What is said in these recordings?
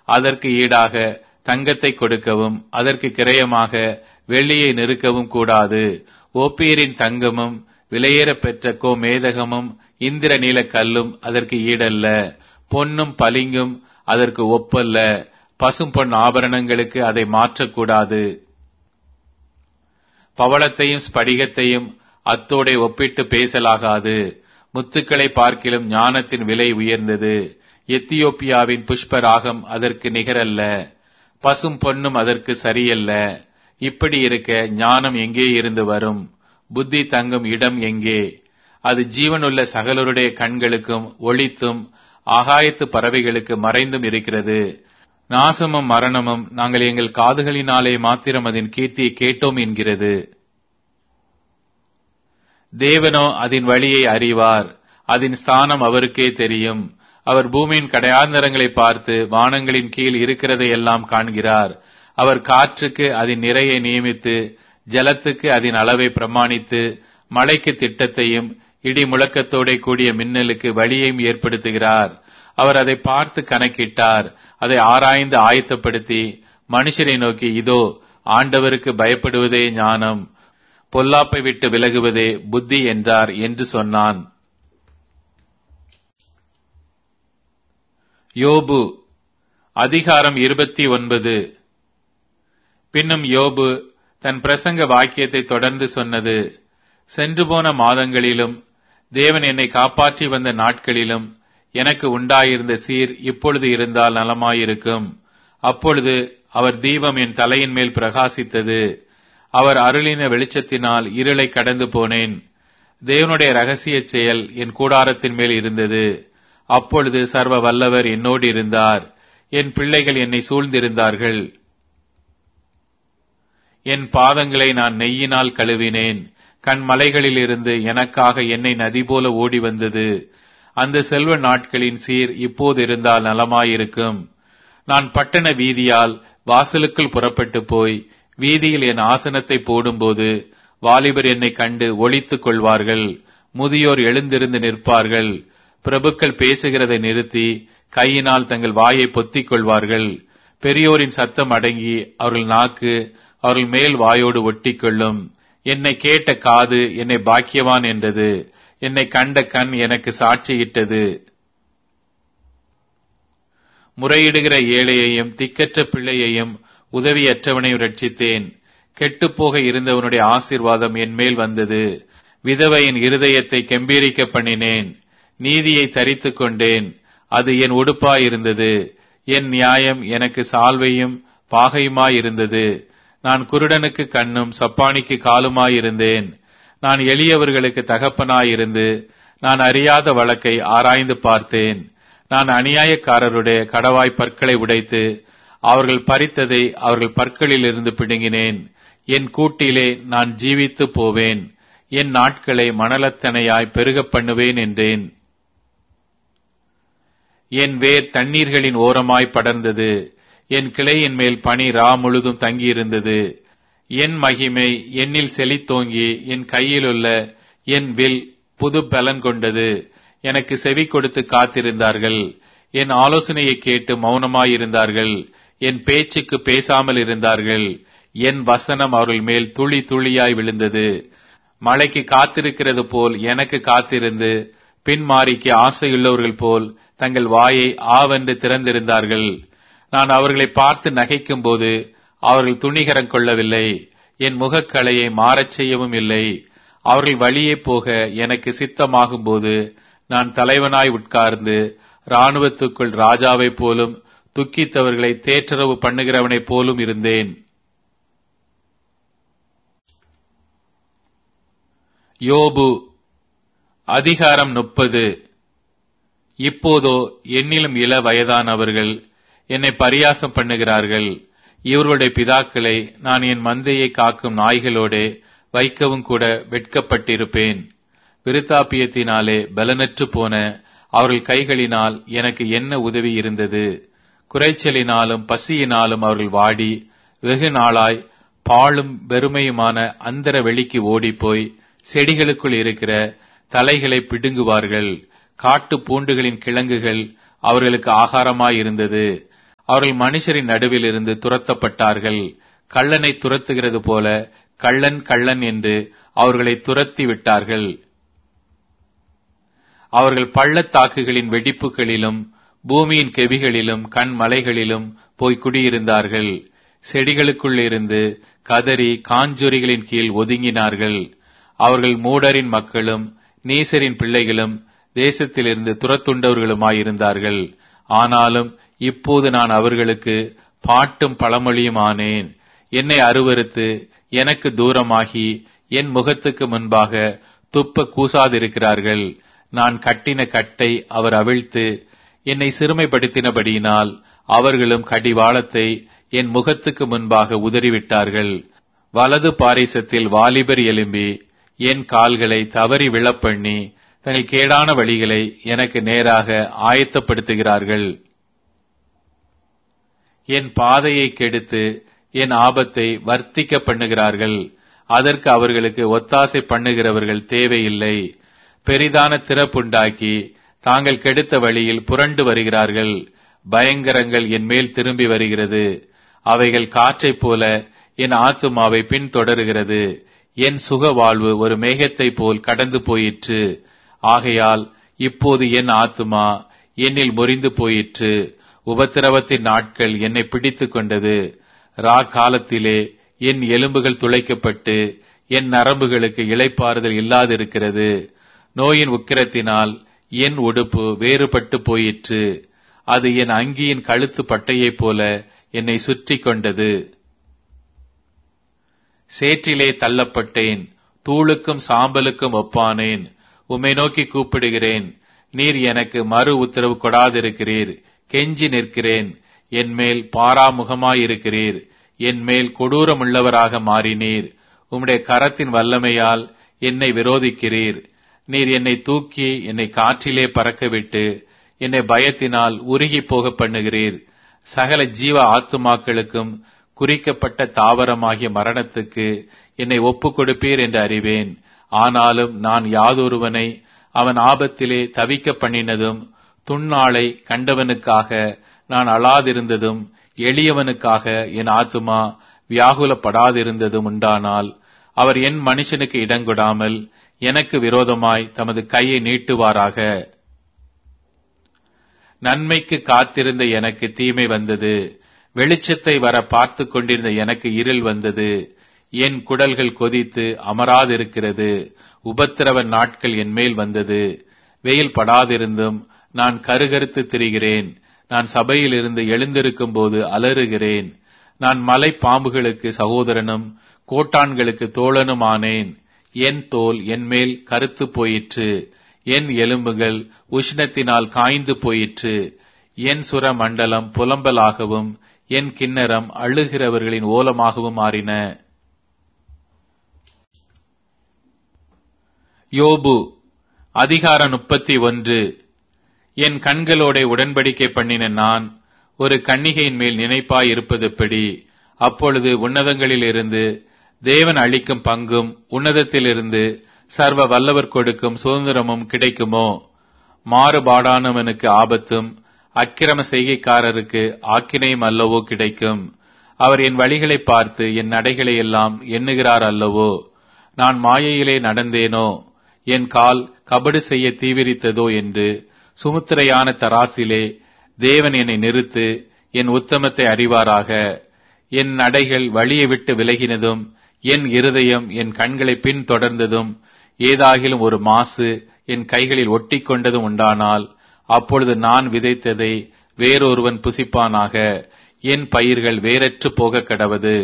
அதற்கு ஈடாக தங்கத்தை கொடுக்கவும் அதற்கு கிரயமாக வெள்ளியை நெருக்கவும் கூடாது. ஓப்பீரின் தங்கமும் விலையேற பெற்ற கோமேதகமும் இந்திர நீல கல்லும் அதற்கு ஈடல்ல. பொன்னும் பளிங்கும் அதற்கு ஒப்பல்ல. பசும் பொன் ஆபரணங்களுக்கு அதை மாற்றக்கூடாது. பவளத்தையும் ஸ்படிகத்தையும் அத்தோடே ஒப்பிட்டு பேசலாகாது. முத்துக்களை பார்க்கிலும் ஞானத்தின் விலை உயர்ந்தது. எத்தியோப்பியாவின் புஷ்பராகம் அதற்கு நிகரல்ல. பசும் பொன்னும் அதற்கு சரியல்ல. இப்படி இருக்க ஞானம் எங்கே இருந்து வரும்? புத்தி தங்கும் இடம் எங்கே? அது ஜீவனுள்ள சகலருடைய கண்களுக்கும் ஒளித்தும் ஆகாயத்து பறவைகளுக்கு மறைந்தும் இருக்கிறது. நாசமும் மரணமும் நாங்கள் எங்கள் காதுகளினாலே மாத்திரம் அதன் கீர்த்தியை கேட்டோம் என்கிறது. தேவனோ அதன் வழியை அறிவார். அதன் ஸ்தானம் அவருக்கே தெரியும். அவர் பூமியின் கடையாந்தரங்களை பார்த்து வானங்களின் கீழ் இருக்கிறதை எல்லாம் காண்கிறார். அவர் காற்றுக்கு அதன் நிறையை நியமித்து ஜலத்துக்கு அதன் அளவை பிரமாணித்து மழைக்கு திட்டத்தையும் இடி முழக்கத்தோட கூடிய மின்னலுக்கு வழியையும் ஏற்படுத்துகிறார். அவர் அதை பார்த்து கணக்கிட்டார். அதை ஆராய்ந்து ஆயத்தப்படுத்தி மனுஷரை நோக்கி, இதோ ஆண்டவருக்கு பயப்படுவதே ஞானம், பொல்லாப்பை விட்டு விலகுவதே புத்தி என்றார் என்று சொன்னான். யோபு அதிகாரம் 29. பின்னும் யோபு தன் பிரசங்க வாக்கியத்தை தொடர்ந்து சொன்னது: சென்று போன மாதங்களிலும் தேவன் என்னை காப்பாற்றி வந்த நாட்களிலும் எனக்கு உண்டாயிருந்த சீர் இப்பொழுது இருந்தால் நலமாயிருக்கும். அப்பொழுது அவர் தீபம் என் தலையின் மேல் பிரகாசித்தது. அவர் அருளின வெளிச்சத்தினால் இருளை கடந்து போனேன். தேவனுடைய ரகசிய செயல் என் கூடாரத்தின் மேல் இருந்தது. அப்பொழுது சர்வ வல்லவர் என்னோடு இருந்தார். என் பிள்ளைகள் என்னை சூழ்ந்திருந்தார்கள். என் பாதங்களை நான் நெய்யினால் கழுவினேன். கண்மலைகளில் இருந்து எனக்காக எண்ணெய் நதி போல ஓடி வந்தது. அந்த செல்வ நாட்களின் சீர் இப்போது இருந்தால் நலமாயிருக்கும். நான் பட்டண வீதியால் வாசலுக்குள் புறப்பட்டு போய் வீதியில் என் ஆசனத்தை போடும்போது வாலிபர் என்னை கண்டு ஒளித்துக் கொள்வார்கள். முதியோர் எழுந்திருந்து நிற்பார்கள். பிரபுக்கள் பேசுகிறதை நிறுத்தி கையினால் தங்கள் வாயை பொத்திக் கொள்வார்கள். பெரியோரின் சத்தம் அடங்கி அவர்கள் நாக்கு அவர்கள் மேல் வாயோடு ஒட்டிக்கொள்ளும். என்னை கேட்ட காது என்னை பாக்கியவான் என்றது. என்னை கண்ட கண் எனக்கு சாட்சியிட்டது. முறையிடுகிற ஏழையையும் திக்கற்ற பிள்ளையையும் உதவியற்றவனையும் ரட்சித்தேன். கெட்டுப்போக இருந்தவனுடைய ஆசீர்வாதம் என் மேல் வந்தது. விதவையின் இருதயத்தை கெம்பீரிக்க பண்ணினேன். நீதியை தரித்துக் கொண்டேன். அது என் உடுப்பாயிருந்தது. என் நியாயம் எனக்கு சால்வையும் பாகையுமாயிருந்தது. நான் குருடனுக்கு கண்ணும் சப்பானிக்கு காலுமாயிருந்தேன். நான் எளியவர்களுக்கு தகப்பனாயிருந்து நான் அறியாத வழக்கை ஆராய்ந்து பார்த்தேன். நான் அநியாயக்காரருடைய கடவாய் பற்களை உடைத்து அவர்கள் பறித்ததை அவர்கள் பற்களில் இருந்து பிடுங்கினேன். என் கூட்டிலே நான் ஜீவித்து போவேன். என் நாட்களை மணலத்தனையாய் பெருகப் பண்ணுவேன் என்றேன். என் வேர் தண்ணீர்களின் ஓரமாய் படர்ந்தது. என் கிளையின் மேல் பனி ரா முழுதும் தங்கியிருந்தது. என் மகிமை என்னில் செழித்தோங்கி என் கையிலுள்ள என் வில் புது பலன் கொண்டது. எனக்கு செவி கொடுத்து காத்திருந்தார்கள். என் ஆலோசனையை கேட்டு மௌனமாயிருந்தார்கள். என் பேச்சுக்கு பேசாமல் இருந்தார்கள். என் வசனம் அவர்கள் மேல் துளி துளியாய் விழுந்தது. மழைக்கு காத்திருக்கிறது போல் எனக்கு காத்திருந்து பின்மாரிக்கு ஆசையுள்ளவர்கள் போல் தங்கள் வாயை ஆவென்று திறந்திருந்தார்கள். நான் அவர்களை பார்த்து நகைக்கும் போது அவர்கள் துணிகரம் கொள்ளவில்லை. என் முகக்கலையை மாறச் செய்யவும் இல்லை. அவர்கள் வழியே போக எனக்கு சித்தமாகும் போது நான் தலைவனாய் உட்கார்ந்து இராணுவத்துக்குள் ராஜாவைப் போலும் துக்கித்தவர்களை தேற்றரவு பண்ணுகிறவனைப் போலும் இருந்தேன். யோபு அதிகாரம் 30. இப்போதோ என்னிலும் இள வயதானவர்கள் என்னை பரியாசம் பண்ணுகிறார்கள். இவர்களுடைய பிதாக்களை நான் என் மந்தையை காக்கும் நாய்களோடு வைக்கவும் கூட வெட்கப்பட்டிருப்பேன். விருத்தாப்பியத்தினாலே பலனற்று போன அவர்கள் கைகளினால் எனக்கு என்ன உதவி இருந்தது? குறைச்சலினாலும் பசியினாலும் அவர்கள் வாடி வெகு நாளாய் பாழும் வெறுமையுமான அந்தர வெளிக்கு ஓடிப்போய் செடிகளுக்குள் இருக்கிற தலைகளை பிடுங்குவார்கள். காட்டு பூண்டுகளின் கிழங்குகள் அவர்களுக்கு ஆகாரமாயிருந்தது. அவர்கள் மனுஷரின் நடுவில் இருந்து துரத்தப்பட்டார்கள். கள்ளனை துரத்துகிறது போல கள்ளன் கள்ளன் என்று அவர்களை துரத்தி விட்டார்கள். அவர்கள் பள்ளத்தாக்குகளின் வெடிப்புகளிலும் பூமியின் கெபிகளிலும் கண்மலைகளிலும் போய் குடியிருந்தார்கள். செடிகளுக்குள்ளிருந்து கதறி காஞ்சொரிகளின் கீழ் ஒதுங்கினார்கள். அவர்கள் மூடரின் மக்களும் நீசரின் பிள்ளைகளும் தேசத்திலிருந்து துரத்துண்டவர்களுமாயிருந்தார்கள். ஆனாலும் இப்போது நான் அவர்களுக்கு பாட்டும் பழமொழியும் ஆனேன். என்னை அருவருத்து எனக்கு தூரமாகி என் முகத்துக்கு முன்பாக துப்ப கூசாதிருக்கிறார்கள். நான் கட்டின கட்டை அவர் அவிழ்த்து என்னை சிறுமைப்படுத்தினபடியினால் அவர்களும் கடிவாளத்தை என் முகத்துக்கு முன்பாக உதறிவிட்டார்கள். வலது பாரிசத்தில் வாலிபர் எழும்பி என் கால்களை தவறி விழப்பண்ணி தங்கள் கேடான வழிகளை எனக்கு நேராக ஆயத்தப்படுத்துகிறார்கள். என் பாதையை கெடுத்து என் ஆபத்தை வர்த்திக்க பண்ணுகிறார்கள். அதற்கு அவர்களுக்கு ஒத்தாசை பண்ணுகிறவர்கள் தேவையில்லை. பெரிதான திறப்புண்டாக்கி தாங்கள் கெடுத்த வழியில் புரண்டு வருகிறார்கள். பயங்கரங்கள் என் மேல் திரும்பி வருகிறது. அவைகள் காற்றைப் போல என் ஆத்துமாவை பின்தொடருகிறது. என் சுக வாழ்வு ஒரு மேகத்தைப் போல் கடந்து போயிற்று. ஆகையால் இப்போது என் ஆத்துமா என்னில் முறிந்து போயிற்று. உபத்திரவத்தின் நாட்கள் என்னை பிடித்துக் கொண்டது. ரா காலத்திலே என் எலும்புகள் துளைக்கப்பட்டு என் நரம்புகளுக்கு இளைப்பாறுதல் இல்லாதிருக்கிறது. நோயின் உக்கிரத்தினால் என் உடுப்பு வேறுபட்டு போயிற்று. அது என் அங்கியின் கழுத்து பட்டையைப் போல என்னை சுற்றி கொண்டது. சேற்றிலே தள்ளப்பட்டேன். தூளுக்கும் சாம்பலுக்கும் ஒப்பானேன். உம்மை நோக்கி கூப்பிடுகிறேன். நீர் எனக்கு மறு உத்தரவு கொடாதிருக்கிறீர். கெஞ்சி நிற்கிறேன். என் மேல் பாராமுகமாயிருக்கிறீர். என் மேல் கொடூரமுள்ளவராக மாறினீர். உம்முடைய கரத்தின் வல்லமையால் என்னை விரோதிக்கிறீர். நீர் என்னை தூக்கி என்னை காற்றிலே பறக்கவிட்டு என்னை பயத்தினால் உருகி போக பண்ணுகிறீர். சகல ஜீவ ஆத்துமாக்களுக்கும் குறிக்கப்பட்ட தாவரமாகிய மரணத்துக்கு என்னை ஒப்புக் கொடுப்பீர் என்று அறிவேன். ஆனாலும் நான் யாதொருவனை அவன் ஆபத்திலே தவிக்க பண்ணினதும் துன்னாளை கண்டவனுக்காக நான் அழாதிருந்ததும் எளியவனுக்காக என் ஆத்துமா வியாகுலப்படாதிருந்ததும் உண்டானால் அவர் என் மனுஷனுக்கு இடங்கொடாமல் எனக்கு விரோதமாய் தமது கையை நீட்டுவாராக. நன்மைக்கு காத்திருந்த எனக்கு தீமை வந்தது. வெளிச்சத்தை வர பார்த்து கொண்டிருந்த எனக்கு இருள் வந்தது. என் குடல்கள் கொதித்து அமராதிருக்கிறது. உபத்திரவ நாட்கள் என் மேல் வந்தது. வெயில் படாதிருந்தும் நான் கருகருத்து திரிகிறேன். நான் சபையிலிருந்து எழுந்திருக்கும் போது அலறுகிறேன். நான் மலை பாம்புகளுக்கு சகோதரனும் கோட்டான்களுக்கு தோழனுமானேன். என் தோல் என் மேல் கருத்து போயிற்று. என் எலும்புகள் உஷ்ணத்தினால் காய்ந்து போயிற்று. என் சுர மண்டலம் புலம்பலாகவும் என் கிண்ணறம் அழுகிறவர்களின் ஓலமாகவும் மாறின. யோபு அதிகாரம் 31. என் கண்களோட உடன்படிக்கை பண்ணின நான் ஒரு கன்னிகையின் மேல் நினைப்பாயிருப்பதெப்படி? அப்பொழுது உன்னதங்களிலிருந்து தேவன் அளிக்கும் பங்கும் உன்னதத்திலிருந்து சர்வ வல்லவர் கொடுக்கும் சுதந்திரமும் கிடைக்குமோ? மாறுபாடானவனுக்கு ஆபத்தும் அக்கிரம செய்கைக்காரருக்கு ஆக்கினையும் அல்லவோ கிடைக்கும். அவர் என் வழிகளை பார்த்து என் நடைகளை எல்லாம் எண்ணுகிறார் அல்லவோ? நான் மாயையிலே நடந்தேனோ? என் கால் கபடு செய்ய தீவிரித்ததோ என்று சுமுத்திரையான தராசிலே தேவன் என்னை நிறுத்து என் உத்தமத்தை அறிவாராக. என் நடைகள் வழியை விட்டு விலகினதும் என் இருதயம் என் கண்களை பின் தொடர்ந்ததும் ஏதாகிலும் ஒரு மாசு என் கைகளில் ஒட்டி கொண்டதும் உண்டானால் அப்பொழுது நான் விதைத்ததை வேறொருவன் புசிப்பானாக. என் பயிர்கள் வேறற்று போக கடவது.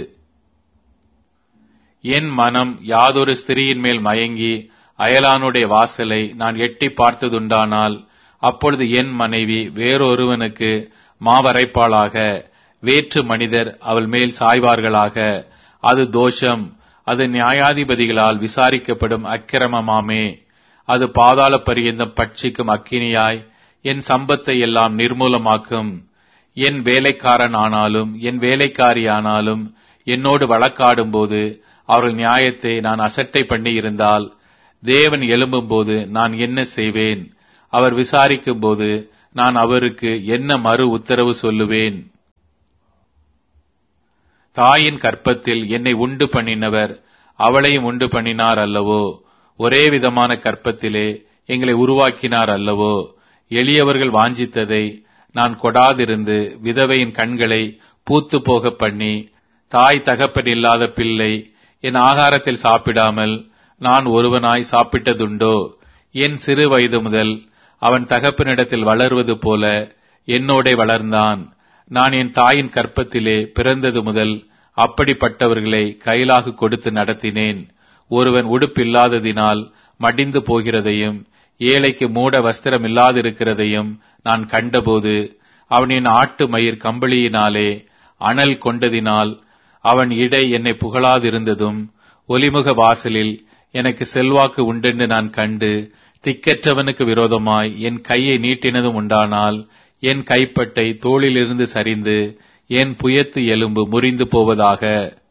என் மனம் யாதொரு ஸ்திரியின் மேல் மயங்கி அயலானுடைய வாசலை நான் எட்டி பார்த்ததுண்டானால் அப்பொழுது என் மனைவி வேறொருவனுக்கு மாவரைப்பாளாக. வேற்று மனிதர் அவள் மேல் சாய்வார்களாக. அது தோஷம். அது நியாயாதிபதிகளால் விசாரிக்கப்படும் அக்கிரமமாமே. அது பாதாள பரியந்தம் பட்சிக்கும் அக்கினியாய் என் சம்பத்தை எல்லாம் நிர்மூலமாக்கும். என் வேலைக்காரன் ஆனாலும் என் வேலைக்காரி ஆனாலும் என்னோடு வழக்காடும் போது அவர்கள் நியாயத்தை நான் அசட்டை பண்ணி இருந்தால் தேவன் எழும்பும் போது நான் என்ன செய்வேன்? அவர் விசாரிக்கும் போது நான் அவருக்கு என்ன மறு உத்தரவு சொல்லுவேன்? தாயின் கற்பத்தில் என்னை உண்டு பண்ணினவர் அவளையும் உண்டு பண்ணினார் அல்லவோ? ஒரே விதமான கற்பத்திலே எங்களை உருவாக்கினார் அல்லவோ? எளியவர்கள் வாஞ்சித்ததை நான் கொடாதிருந்து விதவையின் கண்களை பூத்து போக பண்ணி, தாய் தகப்பன் இல்லாத பிள்ளை என் ஆகாரத்தில் சாப்பிடாமல் நான் ஒருவனாய் சாப்பிட்டதுண்டோ? என் சிறு வயது முதல் அவன் தகப்பனிடத்தில் வளர்வது போல என்னோடே வளர்ந்தான். நான் என் தாயின் கற்பத்திலே பிறந்தது முதல் அப்படிப்பட்டவர்களை கையிலாக கொடுத்து நடத்தினேன். ஒருவன் உடுப்பில்லாததினால் மடிந்து போகிறதையும் ஏழைக்கு மூட வஸ்திரம் இல்லாதிருக்கிறதையும் நான் கண்டபோது, அவனின் ஆட்டு மயிர் கம்பளியினாலே அனல் கொண்டதினால் அவன் இடை என்னை புகழாதிருந்ததும், ஒலிமுக வாசலில் எனக்கு செல்வாக்கு உண்டென்று நான் கண்டு திக்கற்றவனுக்கு விரோதமாய் என் கையை நீட்டினதும் உண்டானால், என் கைப்பட்டை தோளிலிருந்து சரிந்து என் புயத்து எலும்பு முறிந்து போவதாக.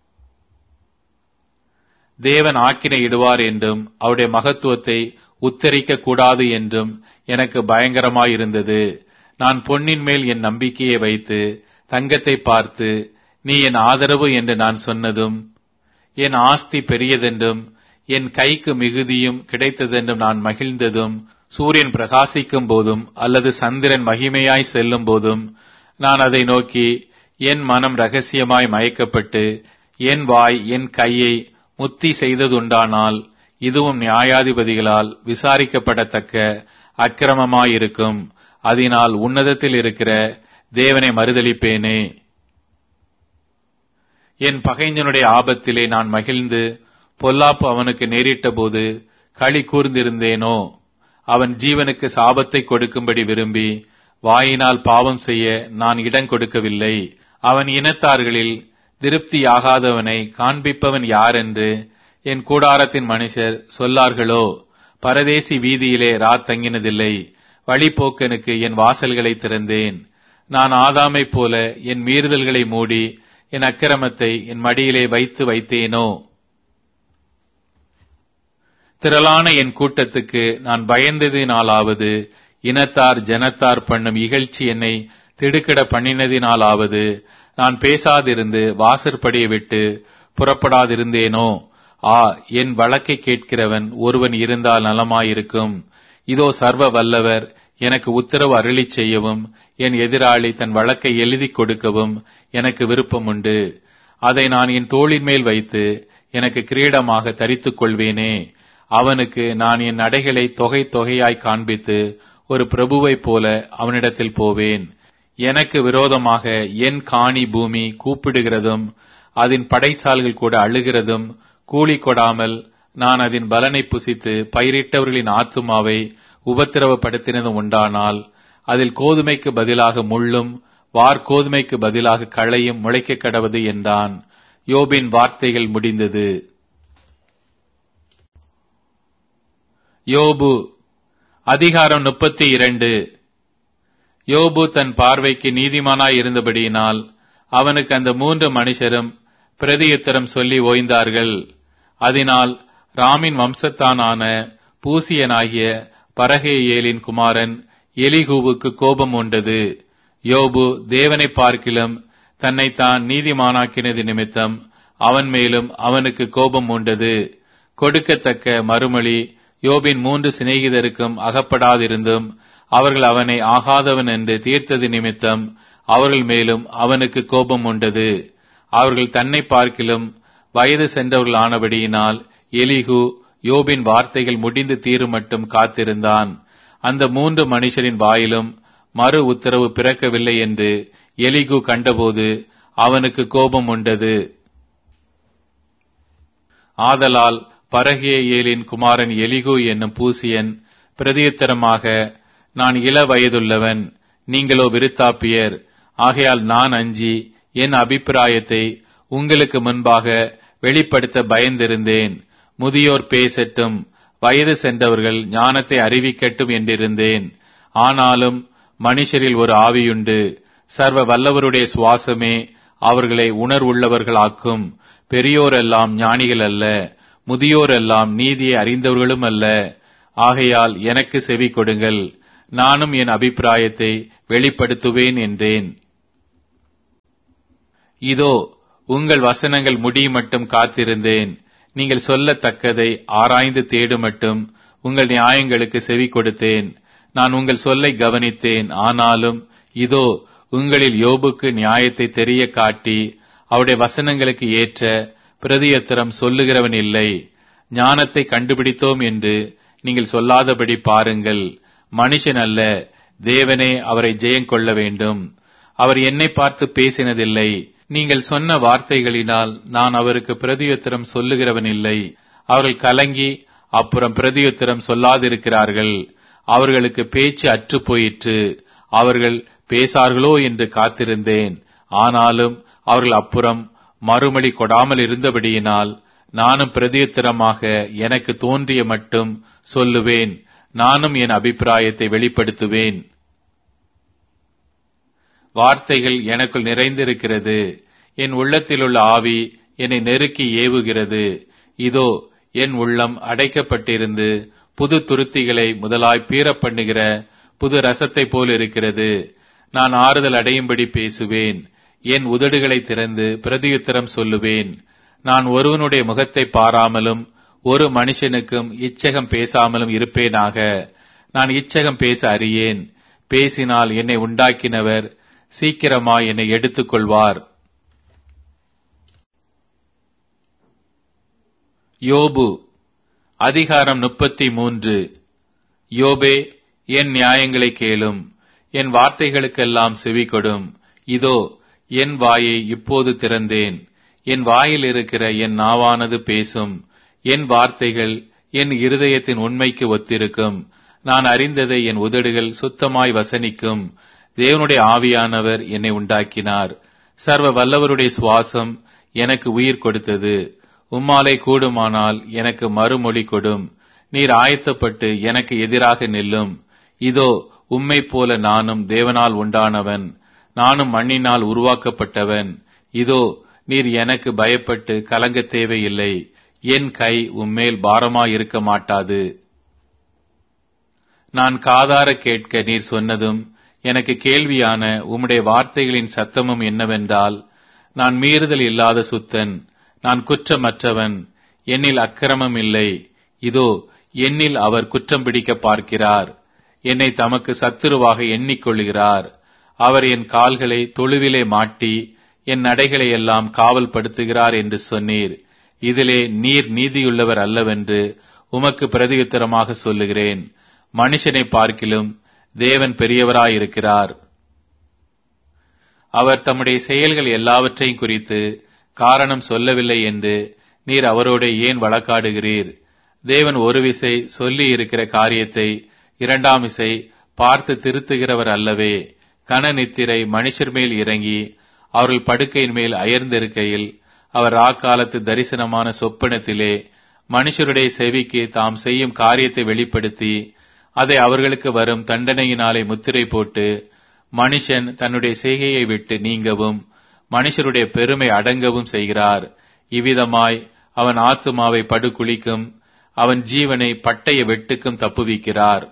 தேவன் ஆக்கினையிடுவார் என்றும் அவருடைய மகத்துவத்தை உத்தரிக்க கூடாது என்றும் எனக்கு பயங்கரமாயிருந்தது. நான் பொன்னின் மேல் என் நம்பிக்கையை வைத்து தங்கத்தை பார்த்து, நீ என் ஆதரவு என்று நான் சொன்னதும், என் ஆஸ்தி பெரியதென்றும் என் கைக்கு மிகுதியும் கிடைத்ததென்றும் நான் மகிழ்ந்ததும், சூரியன் பிரகாசிக்கும் போதும் அல்லது சந்திரன் மகிமையாய் செல்லும் போதும் நான் அதை நோக்கி என் மனம் ரகசியமாய் மயக்கப்பட்டு என் வாய் என் கையை முத்தி செய்ததுண்டானால், இதுவும் நியாயாதிபதிகளால் விசாரிக்கப்படத்தக்க அக்கிரமமாயிருக்கும். அதனால் உன்னதத்தில் இருக்கிற தேவனை மறுதலிப்பேனே. என் பகைஞனுடைய ஆபத்திலே நான் மகிழ்ந்து பொல்லாப்பு அவனுக்கு நேரிட்ட போது களி கூர்ந்திருந்தேனோ? அவன் ஜீவனுக்கு சாபத்தை கொடுக்கும்படி விரும்பி வாயினால் பாவம் செய்ய நான் இடம் கொடுக்கவில்லை. அவன் இனத்தார்களில் திருப்தியாகாதவனை காண்பிப்பவன் யாரென்று என் கூடாரத்தின் மனுஷர் சொல்லார்களோ? பரதேசி வீதியிலே தங்கினதில்லை. வழிபோக்கனுக்கு என் வாசல்களை திறந்தேன். நான் ஆதாமைப் போல என் மீறுதல்களை மூடி என் அக்கிரமத்தை என் மடியிலே வைத்தேனோ? திரளான என் கூட்டத்துக்கு நான் பயந்ததினாலாவது, இனத்தார் ஜனத்தார் பண்ணும் இகழ்ச்சி என்னை திடுக்கிட பண்ணினதினாலாவது, நான் பேசாதிருந்து வாசற்படியை விட்டு புறப்படாதிருந்தேனோ? என் வழக்கை கேட்கிறவன் ஒருவன் இருந்தால் நலமாயிருக்கும். இதோ சர்வ வல்லவர் எனக்கு உத்தரவு அருளி செய்யவும், என் எதிராளி தன் வழக்கை எழுதி கொடுக்கவும் எனக்கு விருப்பம் உண்டு. அதை நான் என் தோளின் மேல் வைத்து எனக்கு கிரீடமாக தரித்துக் கொள்வேனே. அவனுக்கு நான் என் நடைகளை தொகை தொகையாய் காண்பித்து ஒரு பிரபுவைப் போல அவனிடத்தில் போவேன். எனக்கு விரோதமாக என் காணி பூமி கூப்பிடுகிறதும் அதன் படைச்சால்கள் கூட அழுகிறதும் கூலி கொடாமல் நான் அதன் பலனை புசித்து பயிரிட்டவர்களின் ஆத்துமாவை உபத்திரவப்படுத்தினதும் உண்டானால், அதில் கோதுமைக்கு பதிலாக முள்ளும் வார்கோதுமைக்கு பதிலாக களையும் முளைக்க கடவது என்றான். யோபின் வார்த்தைகள் முடிந்தது. யோபு அதிகாரம் 32. யோபு தன் பார்வைக்கு நீதிமானாய் இருந்தபடியினால் அவனுக்கு அந்த 3 மனுஷரும் பிரதியுத்தரம் சொல்லி ஓய்ந்தார்கள். அதனால் ராமின் வம்சத்தானான பூசியனாகிய பரகேயேலின் குமாரன் எலிகூவுக்கு கோபம் உண்டது. யோபு தேவனை பார்க்கிலும் தன்னைத்தான் நீதிமானாக்கினது நிமித்தம் அவன் மேலும் அவனுக்கு கோபம் உண்டது. கொடுக்கத்தக்க மறுமொழி யோபின் 3 சிநேகிதருக்கும் அகப்படாதிருந்தும் அவர்கள் அவனை ஆகாதவன் என்று தீர்த்தது நிமித்தம் அவர்கள் மேலும் அவனுக்கு கோபம் உண்டது. அவர்கள் தன்னை பார்க்கிலும் வயது சென்றவர்கள் ஆனபடியினால் எலிகு யோபின் வார்த்தைகள் முடிந்து தீரும் மட்டும் காத்திருந்தான். அந்த 3 மனுஷரின் வாயிலும் மறு உத்தரவு பிறக்கவில்லை என்று எலிகு கண்டபோது அவனுக்கு கோபம் உண்டது. ஆதலால் பரகேயேலின் குமாரன் எலிகு என்னும் பூசியன் பிரதியுத்தரமாக, நான் இள வயதுள்ளவன், நீங்களோ விருத்தாப்பியர். ஆகையால் நான் அஞ்சி என் அபிப்பிராயத்தை உங்களுக்கு முன்பாக வெளிப்படுத்த பயந்திருந்தேன். முதியோர் பேசட்டும், வயது சென்றவர்கள் ஞானத்தை அறிவிக்கட்டும் என்றிருந்தேன். ஆனாலும் மனுஷரில் ஒரு ஆவியுண்டு, சர்வ வல்லவருடைய சுவாசமே அவர்களை உணர்வுள்ளவர்களாக்கும். பெரியோரெல்லாம் ஞானிகள் அல்ல, முதியோரெல்லாம் நீதியை அறிந்தவர்களும் அல்ல. ஆகையால் எனக்கு செவி கொடுங்கள், நானும் என் அபிப்பிராயத்தை வெளிப்படுத்துவேன் என்றேன். இதோ உங்கள் வசனங்கள் முடியும் மட்டும் காத்திருந்தேன். நீங்கள் சொல்லத்தக்கதை ஆராய்ந்து தேடுமட்டும் உங்கள் நியாயங்களுக்கு செவி கொடுத்தேன். நான் உங்கள் சொல்லை கவனித்தேன். ஆனாலும் இதோ, உங்களில் யோபுக்கு நியாயத்தை தெரிய காட்டி அவருடைய வசனங்களுக்கு ஏற்ற பிரதியுத்தரம் சொல்லுகிறவன் இல்லை. ஞானத்தை கண்டுபிடித்தோம் என்று நீங்கள் சொல்லாதபடி பாருங்கள். மனுஷன் அல்ல, தேவனே அவரை ஜெயங்கொள்ள வேண்டும். அவர் என்னை பார்த்து பேசினதில்லை. நீங்கள் சொன்ன வார்த்தைகளினால் நான் அவருக்கு பிரதியுத்தரம் சொல்லுகிறவன் இல்லை. அவர்கள் கலங்கி அப்புறம் பிரதியுத்தரம் சொல்லாதிருக்கிறார்கள். அவர்களுக்கு பேச்சு அற்று போயிற்று. அவர்கள் பேசார்களோ என்று காத்திருந்தேன். ஆனாலும் அவர்கள் அப்புறம் மறுமொழி கொடாமல் இருந்தபடியினால் நானும் பிரதியுத்தரமாக எனக்கு தோன்றிய மட்டும் சொல்லுவேன். நானும் என் அபிப்பிராயத்தை வெளிப்படுத்துவேன். வார்த்தைகள் எனக்குள் நிறைந்திருக்கிறது. என் உள்ளத்திலுள்ள ஆவி என்னை நெருக்கி ஏவுகிறது. இதோ, என் உள்ளம் அடைக்கப்பட்டிருந்து புது துருத்திகளை முதலாய் பீறப் பண்ணுகிற புது ரசத்தை போல் இருக்கிறது. நான் ஆறுதல் அடையும்படி பேசுவேன். என் உதடுகளை திறந்து பிரதியுத்தரம் சொல்லுவேன். நான் ஒருவனுடைய முகத்தை பாராமலும் ஒரு மனுஷனுக்கும் இச்சகம் பேசாமலும் இருப்பேனாக. நான் இச்சகம் பேச அறியேன். பேசினால் என்னை உண்டாக்கினவர் சீக்கிரமாய் என்னை எடுத்துக் கொள்வார். யோபு அதிகாரம் 33. யோபே, என் நியாயங்களை கேளும், என் வார்த்தைகளுக்கெல்லாம் செவி கொடும். இதோ, என் வாயை இப்போது திறந்தேன். என் வாயில் இருக்கிற என் நாவானது பேசும். என் வார்த்தைகள் என் இருதயத்தின் உண்மைக்கு ஒத்திருக்கும். நான் அறிந்ததை என் உதடுகள் சுத்தமாய் வசனிக்கும். தேவனுடைய ஆவியானவர் என்னை உண்டாக்கினார். சர்வ வல்லவருடைய சுவாசம் எனக்கு உயிர் கொடுத்தது. உம்மாலே கூடுமானால் எனக்கு மறுமொழி கொடும். நீர் ஆயத்தப்பட்டு எனக்கு எதிராக நில்லும். இதோ, உம்மை போல நானும் தேவனால் உண்டானவன். நானும் மண்ணினால் உருவாக்கப்பட்டவன். இதோ, நீர் எனக்கு பயப்பட்டு கலங்க தேவையில்லை. என் கை உம்மேல் பாரமாயிருக்க மாட்டாது. நான் காதார கேட்க நீர் சொன்னதும் எனக்கு கேள்வியான உம்முடைய வார்த்தைகளின் சத்தமும் என்னவென்றால், நான் மீறுதல் இல்லாத சுத்தன், நான் குற்றமற்றவன், என்னில் அக்கிரமம் இல்லை. இதோ, என்னில் அவர் குற்றம் பிடிக்க பார்க்கிறார். என்னை தமக்கு சத்துருவாக எண்ணிக்கொள்கிறார். அவர் என் கால்களை தொழுவிலே மாட்டி என் நடைகளை எல்லாம் காவல் படுத்துகிறார் என்று சொன்னீர். இதிலே நீர் நீதியுள்ளவர் அல்லவென்று உமக்கு பிரதியுத்தரமாக சொல்லுகிறேன். மனுஷனை பார்க்கிலும் தேவன் பெரியவராயிருக்கிறார். அவர் தம்முடைய செயல்கள் எல்லாவற்றையும் குறித்து காரணம் சொல்லவில்லை என்று நீர் அவரோடு ஏன் வழக்காடுகிறீர்? தேவன் ஒரு விசை சொல்லி இருக்கிற காரியத்தை இரண்டாம் விசை பார்த்து திருத்துகிறவர் அல்லவே. கன நித்திரை மனுஷர் மேல் இறங்கி அவர்கள் படுக்கையின் மேல் அயர்ந்திருக்கையில் அவர் ராக்காலத்து தரிசனமான சொப்பனத்திலே மனுஷருடைய செவிக்கு தாம் செய்யும் காரியத்தை வெளிப்படுத்தி அதை அவர்களுக்கு வரும் தண்டனையினாலே முத்திரை போட்டு மனுஷன் தன்னுடைய செய்கையை விட்டு நீங்கவும் மனுஷருடைய பெருமை அடங்கவும் செய்கிறார். இவ்விதமாய் அவன் ஆத்துமாவை படுகுழிக்கும் அவன் ஜீவனை பட்டய வெட்டுக்கும் தப்புவிக்கிறார்.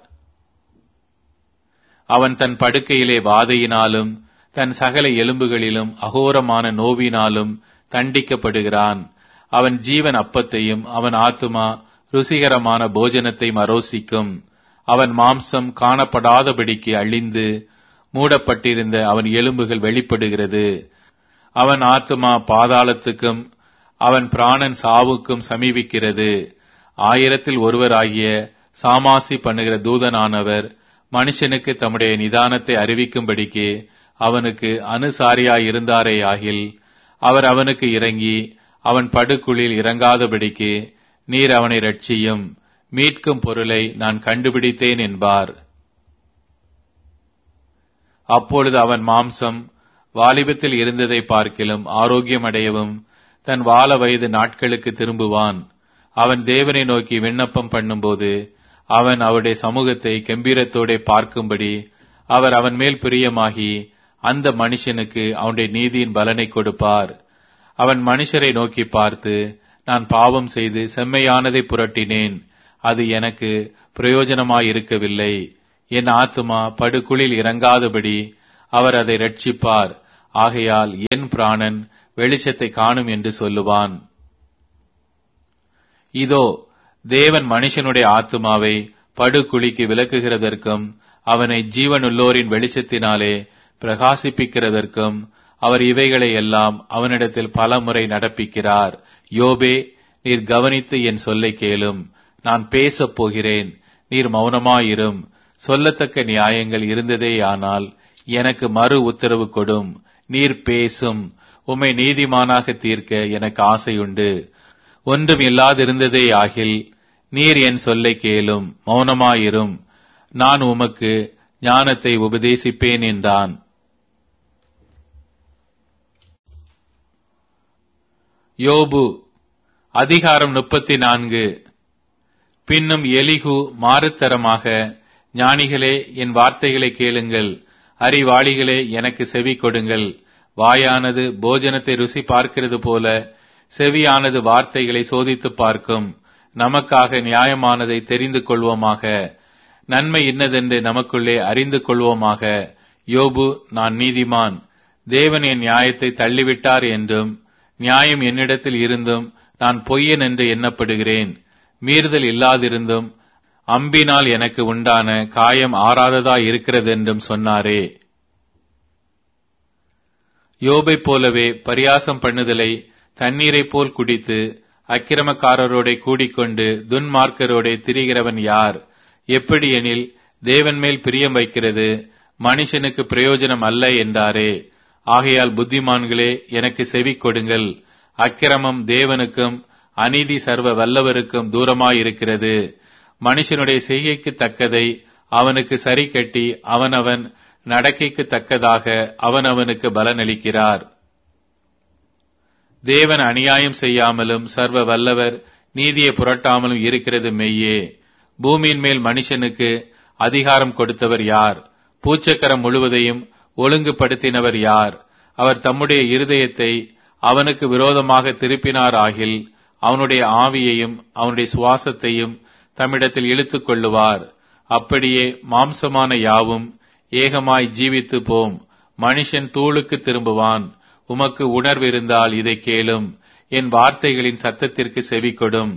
அவன் தன் படுக்கையிலே வாதையினாலும் தன் சகல எலும்புகளிலும் அகோரமான நோவினாலும் தண்டிக்கப்படுகிறான். அவன் ஜீவன் அப்பத்தையும் அவன் ஆத்துமா ருசிகரமான போஜனத்தையும் அரோசிக்கும். அவன் மாம்சம் காணப்படாதபடிக்கு அழிந்து மூடப்பட்டிருந்த அவன் எலும்புகள் வெளிப்படுகிறது. அவன் ஆத்துமா பாதாளத்துக்கும் அவன் பிராணன் சாவுக்கும் சமீபிக்கிறது. 1000 ஒருவராகிய சாமாசி பண்ணுகிற தூதனானவர் மனுஷனுக்கு தம்முடைய நிதானத்தை அறிவிக்கும்படிக்கு அவனுக்கு அனுசாரியாயிருந்தாரேயாகில் அவர் அவனுக்கு இறங்கி அவன் படுகுழில் இறங்காதபடிக்கு நீர் அவனை இரட்சியும். மீட்கும் பொருளை நான் கண்டுபிடித்தேன் என்பார். அப்பொழுது அவன் மாம்சம் வாலிபத்தில் இருந்ததை பார்க்கிலும் ஆரோக்கியம் அடையவும் தன் வால வயது நாட்களுக்கு திரும்புவான். அவன் தேவனை நோக்கி விண்ணப்பம் பண்ணும்போது அவன் அவருடைய சமூகத்தை கம்பீரத்தோட பார்க்கும்படி அவர் அவன் மேல் பிரியமாகி அந்த மனுஷனுக்கு அவனுடைய நீதியின் பலனை கொடுப்பார். அவன் மனுஷரை நோக்கி பார்த்து, நான் பாவம் செய்து செம்மையானதை புரட்டினேன், அது எனக்கு பிரயோஜனமாயிருக்கவில்லை. என் ஆத்துமா படுகுழில் இறங்காதபடி அவர் அதை ரட்சிப்பார். ஆகையால் என் பிராணன் வெளிச்சத்தை காணும் என்று சொல்லுவான். இதோ, தேவன் மனுஷனுடைய ஆத்துமாவை படுகுழிக்கு விலக்குகிறதற்கும் அவனை ஜீவனுள்ளோரின் வெளிச்சத்தினாலே பிரகாசிப்பிக்கிறதற்கும் அவர் இவைகளை எல்லாம் அவனிடத்தில் பலமுறை நடப்பிக்கிறார். யோபே, நீர் கவனித்து என் சொல்லை கேளும். நான் பேசப் போகிறேன், நீர் மௌனமாயிரும். சொல்லத்தக்க நியாயங்கள் இருந்ததேயானால் எனக்கு மறு உத்தரவு கொடும். நீர் பேசும். உம்மை நீதிமானாக தீர்க்க எனக்கு ஆசையுண்டு. ஒன்றும் இல்லாதிருந்ததே ஆகில் நீர் என் சொல்லை கேளும், மௌனமாயிரும். நான் உமக்கு ஞானத்தை உபதேசிப்பேன் என்றான். யோபு அதிகாரம் 34. பின்னும் எலிகு மாறுத்தரமாக, ஞானிகளே என் வார்த்தைகளை கேளுங்கள், அறிவாளிகளே எனக்கு செவி கொடுங்கள். வாயானது போஜனத்தை ருசி பார்க்கிறது போல செவியானது வார்த்தைகளை சோதித்து பார்க்கும். நமக்காக நியாயமானதை தெரிந்து கொள்வோமாக, நன்மை இன்னதென்று நமக்குள்ளே அறிந்து கொள்வோமாக. யோபு, நான் நீதிமான், தேவன் என் நியாயத்தை தள்ளிவிட்டார் என்றும் நியாயம் என்னிடத்தில் இருந்தும் நான் பொய்யன் என்று எண்ணப்படுகிறேன். மீறுதல் இல்லாதிருந்தும் அம்பினால் எனக்கு உண்டான காயம் ஆறாததா இருக்கிறதென்றும் சொன்னாரே. யோபை போலவே பரியாசம் பண்ணுதலை தண்ணீரை போல் குடித்து அக்கிரமக்காரரோட கூடிக்கொண்டு துன்மார்க்கரோட திரிகிறவன் யார்? எப்படி எனில் தேவன் மேல் பிரியம் வைக்கிறது மனுஷனுக்கு பிரயோஜனம் அல்ல என்றாரே. ஆகையால் புத்திமான்களே எனக்கு செவி கொடுங்கள். அக்கிரமம் தேவனுக்கும் அநீதி சர்வ வல்லவருக்கும் தூரமாயிருக்கிறது. மனுஷனுடைய செய்கைக்கு தக்கதை அவனுக்கு சரி கட்டி அவனவன் நடக்கைக்கு தக்கதாக அவனவனுக்கு பலனளிக்கிறார். தேவன் அநியாயம் செய்யாமலும் சர்வ வல்லவர் நீதியை புரட்டாமலும் இருக்கிறது மெய்யே. பூமியின் மேல் மனுஷனுக்கு அதிகாரம் கொடுத்தவர் யார்? பூச்சக்கரம் முழுவதையும் ஒழுங்குபடுத்தினவர் யார்? அவர் தம்முடைய இருதயத்தை அவனுக்கு விரோதமாக திருப்பினார் ஆகில் அவனுடைய ஆவியையும் அவனுடைய சுவாசத்தையும் தம்மிடத்தில் இழுத்துக் கொள்ளுவார். அப்படியே மாம்சமான யாவும் ஏகமாய் ஜீவித்து போம். மனுஷன் தூளுக்கு திரும்புவான். உமக்கு உணர்வு இருந்தால் இதை கேளும், என் வார்த்தைகளின் சத்தத்திற்கு செவி கொடும்.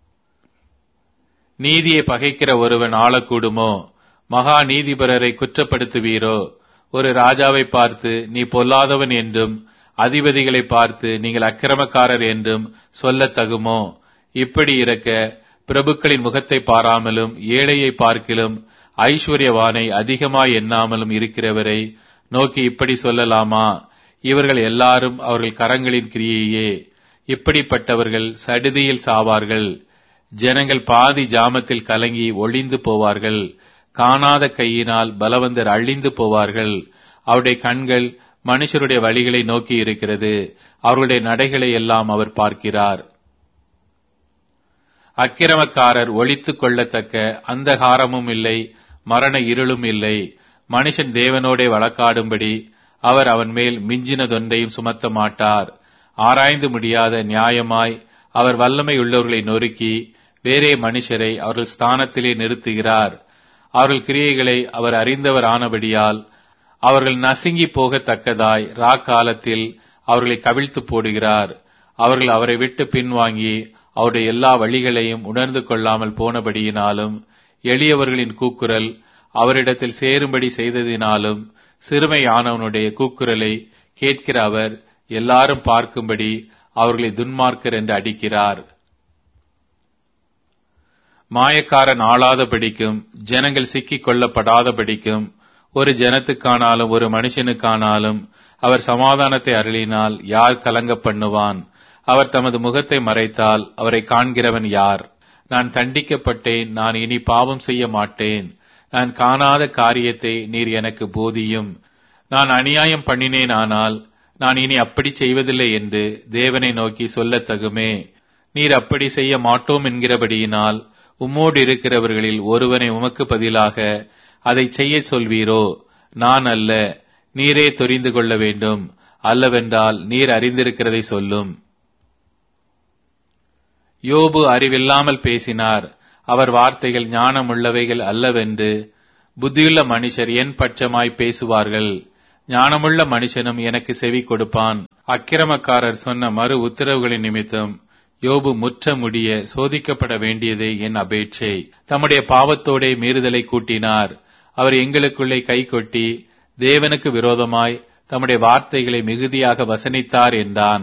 நீதியை பகைக்கிற ஒருவன் ஆளக்கூடுமோ? மகா நீதிபரரை குற்றப்படுத்துவீரோ? ஒரு ராஜாவை பார்த்து நீ பொல்லாதவன் என்றும் அதிபதிகளை பார்த்து நீங்கள் அக்கிரமக்காரர் என்றும் சொல்லத் தகுமோ? இப்படி இருக்க பிரபுக்களின் முகத்தை பாராமலும் ஏழையை பார்க்கிலும் ஐஸ்வர்யவானை அதிகமாய் எண்ணாமலும் இருக்கிறவரை நோக்கி இப்படி சொல்லலாமா? இவர்கள் எல்லாரும் அவர்கள் கரங்களின் கிரியையே. இப்படிப்பட்டவர்கள் சடுதியில் சாவார்கள். ஜனங்கள் பாதி ஜாமத்தில் கலங்கி ஒளிந்து போவார்கள். காணாத கையினால் பலவந்தர் அழிந்து போவார்கள். அவருடைய கண்கள் மனுஷருடைய வழிகளை நோக்கி இருக்கிறது. அவர்களுடைய நடைகளை எல்லாம் அவர் பார்க்கிறார். அக்கிரமக்காரர் ஒளித்துக் கொள்ளத்தக்க அந்தகாரமும் இல்லை, மரண இருளும் இல்லை. மனுஷன் தேவனோடே வழக்காடும்படி அவர் அவன் மேல் மிஞ்சினதொன்றையும் சுமத்த மாட்டார். ஆராய்ந்து முடியாத நியாயமாய் அவர் வல்லமை உள்ளவர்களை நொறுக்கி வேறே மனுஷரை அவர்கள் ஸ்தானத்திலே நிறுத்துகிறார். அவர்கள் கிரியைகளை அவர் அறிந்தவர் ஆனபடியால் அவர்கள் நசுங்கி போகத்தக்கதாய் ராக்காலத்தில் அவர்களை கவிழ்த்து போடுகிறார். அவர்கள் அவரை விட்டு பின்வாங்கி அவருடைய எல்லா வழிகளையும் உணர்ந்து கொள்ளாமல் போனபடியினாலும் எளியவர்களின் கூக்குரல் அவரிடத்தில் சேரும்படி செய்ததினாலும் சிறுமையானவனுடைய கூக்குரலை கேட்கிற அவர் எல்லாரும் பார்க்கும்படி அவர்களை துன்மார்க்கர் என்று அடிக்கிறார். மாயக்காரன் ஆளாதபடிக்கும் ஜனங்கள் சிக்கிக் கொள்ளப்படாதபடிக்கும் ஒரு ஜனத்துக்கானாலும் ஒரு மனுஷனுக்கானாலும் அவர் சமாதானத்தை அருளினால் யார் கலங்க பண்ணுவான்? அவர் தமது முகத்தை மறைத்தால் அவரை காண்கிறவன் யார்? நான் தண்டிக்கப்பட்டேன், நான் இனி பாவம் செய்ய மாட்டேன். நான் காணாத காரியத்தை நீர் எனக்கு போதியும். நான் அநியாயம் பண்ணினேன், ஆனால் நான் இனி அப்படி செய்வதில்லை என்று தேவனை நோக்கி சொல்லத் தகுமே. நீர் அப்படி செய்ய மாட்டோம் என்கிறபடியினால் உம்மோடு இருக்கிறவர்களில் ஒருவனை உமக்கு பதிலாக அதை செய்ய சொல்வீரோ? நான் அல்ல, நீரே தெரிந்து கொள்ள வேண்டும். அல்லவென்றால் நீர் அறிந்திருக்கிறதை சொல்லும். யோபு அறிவில்லாமல் பேசினார். அவர் வார்த்தைகள் ஞானமுள்ளவைகள் அல்லவென்று புத்தியுள்ள மனுஷர் என் பட்சமாய் பேசுவார்கள். ஞானமுள்ள மனுஷனும் எனக்கு செவி கொடுப்பான். அக்கிரமக்காரர் சொன்ன மறு உத்தரவுகளின் நிமித்தம் யோபு முற்ற முடிய சோதிக்கப்பட வேண்டியதே என் அபேட்சை. தம்முடைய பாவத்தோடே மீறுதலை கூட்டினார். அவர் எங்களுக்குள்ளே கை கொட்டி தேவனுக்கு விரோதமாய் தம்முடைய வார்த்தைகளை மிகுதியாக வசனித்தார் என்றான்.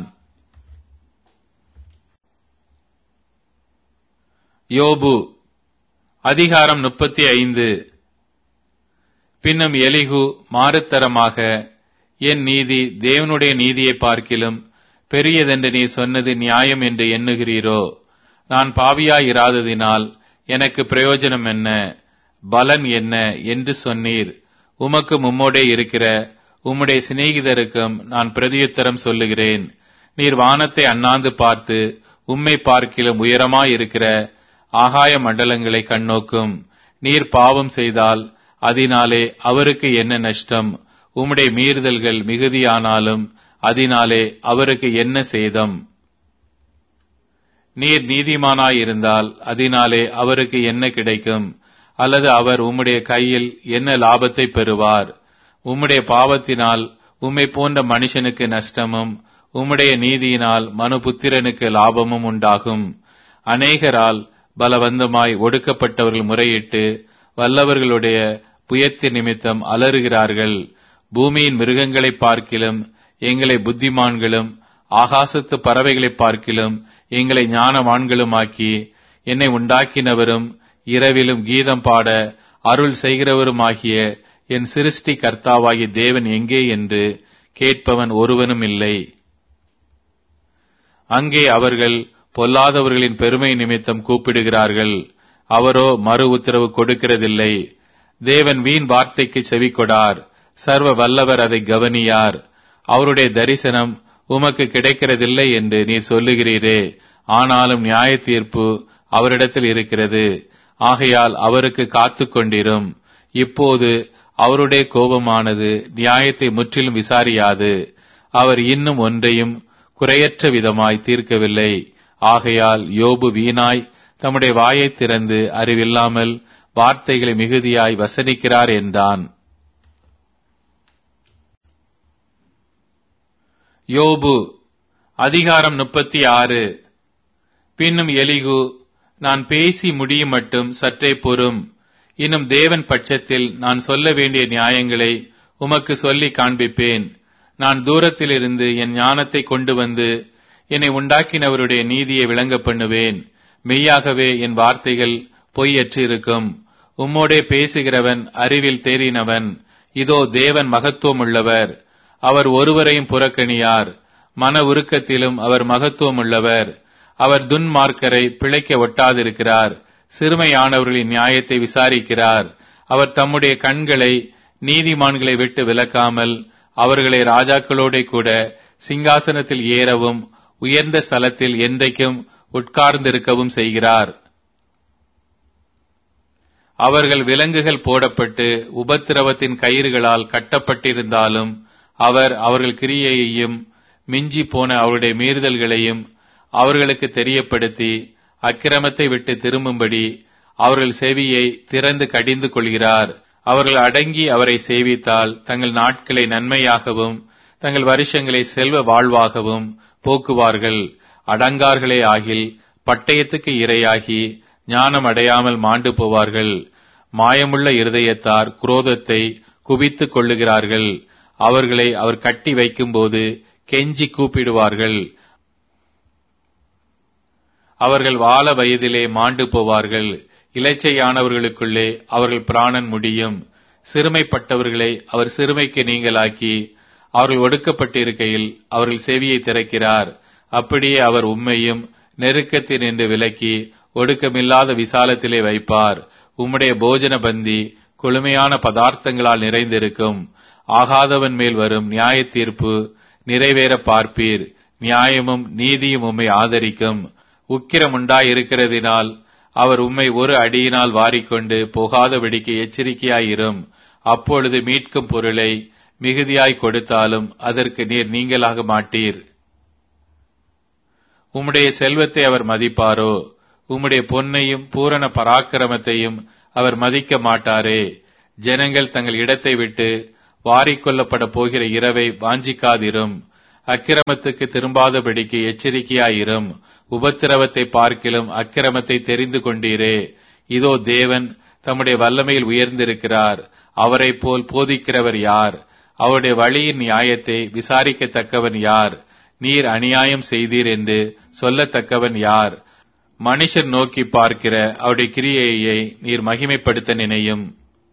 யோபு அதிகாரம் 35. பின்னும் எலிகு மாறுத்தரமாக, என் நீதி தேவனுடைய நீதியை பார்க்கிலும் பெரியதென்று நீ சொன்னது நியாயம் என்று எண்ணுகிறீரோ? நான் பாவியாயிராததினால் எனக்கு பிரயோஜனம் என்ன, பலன் என்ன என்று சொன்னீர். உமக்கு மும்மோடே இருக்கிற உம்முடைய சிநேகிதருக்கும் நான் பிரதியுத்தரம் சொல்லுகிறேன். நீர் வானத்தை அண்ணாந்து பார்த்து உம்மை பார்க்கிலும் உயரமாயிருக்கிற ஆகாய மண்டலங்களை கண்ணோக்கும். நீர் பாவம் செய்தால் அதனாலே அவருக்கு என்ன நஷ்டம்? உம்முடைய மீறுதல்கள் மிகுதியானாலும் அதனாலே அவருக்கு என்ன சேதம்? நீர் நீதிமானாயிருந்தால் அதனாலே அவருக்கு என்ன கிடைக்கும்? அல்லது அவர் உம்முடைய கையில் என்ன லாபத்தை பெறுவார்? உம்முடைய பாவத்தினால் உம்மை போன்ற மனுஷனுக்கு நஷ்டமும் உம்முடைய நீதியினால் மனுபுத்திரனுக்கு லாபமும் உண்டாகும். அநேகரால் பலவந்தமாய் ஒடுக்கப்பட்டவர்கள் முறையிட்டு வல்லவர்களுடைய புயத்தின் நிமித்தம் அலறுகிறார்கள். பூமியின் மிருகங்களை பார்க்கிலும் எங்களை புத்திமான்களும் ஆகாசத்து பறவைகளை பார்க்கிலும் எங்களை ஞானவான்களுமாக்கி என்னை உண்டாக்கினவரும் இரவிலும் கீதம் பாட அருள் செய்கிறவருமாகிய என் சிருஷ்டி கர்த்தாவாகிய தேவன் எங்கே என்று கேட்பவன் ஒருவனும் இல்லை. அங்கே அவர்கள் பொல்லாதவர்களின் பெருமை நிமித்தம் கூப்பிடுகிறார்கள். அவரோ மறு உத்தரவு கொடுக்கிறதில்லை. தேவன் வீண் வார்த்தைக்கு செவி கொடார். சர்வ வல்லவர் அதை கவனியார். அவருடைய தரிசனம் உமக்கு கிடைக்கிறதில்லை என்று நீர் சொல்லுகிறீரே. ஆனாலும் நியாய தீர்ப்பு அவரிடத்தில் இருக்கிறது. ஆகையால் அவருக்கு காத்து கொண்டிரும். இப்போது அவருடைய கோபமானது நியாயத்தை முற்றிலும் விசாரியாது. அவர் இன்னும் ஒன்றையும் குறையற்ற விதமாய் தீர்க்கவில்லை. ஆகையால் யோபு வீணாய் தம்முடைய வாயை திறந்து அறிவில்லாமல் வார்த்தைகளை மிகுதியாய் வசனிக்கிறார் என்றான். யோபு அதிகாரம் 36. பின்னும் எலிகு, நான் பேசி முடியும் மட்டும் சற்றே பொறும். இன்னும் தேவன் பட்சத்தில் நான் சொல்ல வேண்டிய நியாயங்களை உமக்கு சொல்லி காண்பிப்பேன். நான் தூரத்திலிருந்து என் ஞானத்தை கொண்டு வந்து என்னை உண்டாக்கினவருடைய நீதியை விளங்க பண்ணுவேன். மெய்யாகவே என் வார்த்தைகள் பொய்யற்றிருக்கும். உம்மோடே பேசுகிறவன் அறிவில் தேறினவன். இதோ தேவன் மகத்துவம் உள்ளவர். அவர் ஒருவரையும் புறக்கணியார். மன உருக்கத்திலும் அவர் மகத்துவம் உள்ளவர். அவர் துன்மார்க்கரை பிழைக்க ஒட்டாதிருக்கிறார். சிறுமையானவர்களின் நியாயத்தை விசாரிக்கிறார். அவர் தம்முடைய கண்களை நீதிமான்களை விட்டு விலக்காமல் அவர்களை ராஜாக்களோட கூட சிங்காசனத்தில் ஏறவும் உயர்ந்த ஸ்தலத்தில் என்றைக்கும் உட்கார்ந்திருக்கவும் செய்கிறார். அவர்கள் விலங்குகள் போடப்பட்டு உபத்திரவத்தின் கயிறுகளால் கட்டப்பட்டிருந்தாலும் அவர் அவர்கள் கிரியையையும் மிஞ்சி போன அவருடைய மீறுதல்களையும் அவர்களுக்கு தெரியப்படுத்தி அக்கிரமத்தை விட்டு திரும்பும்படி அவர்கள் செவியை திறந்து கடிந்து கொள்கிறார். அவர்கள் அடங்கி அவரை சேவித்தால் தங்கள் நாட்களை நன்மையாகவும் தங்கள் வருஷங்களை செல்வ வாழ்வாகவும் போக்குவார்கள். அடங்கார்களே ஆகில் பட்டயத்துக்கு இரையாகி ஞானம் அடையாமல் மாண்டு போவார்கள். மாயமுள்ள இருதயத்தார் குரோதத்தை குவித்துக் கொள்ளுகிறார்கள். அவர்களை அவர் கட்டி வைக்கும்போது கெஞ்சி கூப்பிடுவார்கள். அவர்கள் வால வயதிலே மாண்டு போவார்கள். இலச்சையானவர்களுக்குள்ளே அவர்கள் பிராணன் முடியும். சிறுமைப்பட்டவர்களை அவர் சிறுமைக்கு நீங்களாக்கி அவர்கள் ஒடுக்கப்பட்டிருக்கையில் அவர்கள் செவியை திறக்கிறார். அப்படியே அவர் உம்மையும் நெருக்கத்தில் நின்று விலக்கி ஒடுக்கமில்லாத விசாலத்திலே வைப்பார். உம்முடைய போஜன பந்தி கொழுமையான பதார்த்தங்களால் நிறைந்திருக்கும். ஆகாதவன் மேல் வரும் நியாய தீர்ப்பு நிறைவேற பார்ப்பீர். நியாயமும் நீதியும் உம்மை ஆதரிக்கும். உக்கிரமுண்டாயிருக்கிறதினால் அவர் உம்மை ஒரு அடியினால் வாரிக்கொண்டு போகாதபடிக்கு எச்சரிக்கையாயிரும். அப்பொழுது மீட்கும் பொருளை மிகுதியாய் கொடுத்தாலும் அதற்கு நீர் நீங்களாக மாட்டீர். உம்முடைய செல்வத்தை அவர் மதிப்பாரோ? உம்முடைய பொன்னையும் பூரண பராக்கிரமத்தையும் அவர் மதிக்க மாட்டாரே. ஜனங்கள் தங்கள் இடத்தை விட்டு வாரிக்கொள்ளப்பட போகிற இரவை வாஞ்சிக்காதிரும். அக்கிரமத்துக்கு திரும்பாதபடிக்கு எச்சரிக்கையாயிரும். உபத்திரவத்தை பார்க்கிலும் அக்கிரமத்தை தெரிந்து கொண்டீரே. இதோ தேவன் தம்முடைய வல்லமையில் உயர்ந்திருக்கிறார். அவரைப் போல் போதிக்கிறவர் யார்? அவருடைய வழியின் நியாயத்தை விசாரிக்கத்தக்கவன் யார்? நீர் அநியாயம் செய்தீர் என்று சொல்லத்தக்கவன் யார்? மனுஷர் நோக்கி பார்க்கிற அவருடைய கிரியையை நீர் மகிமைப்படுத்த நினையும்.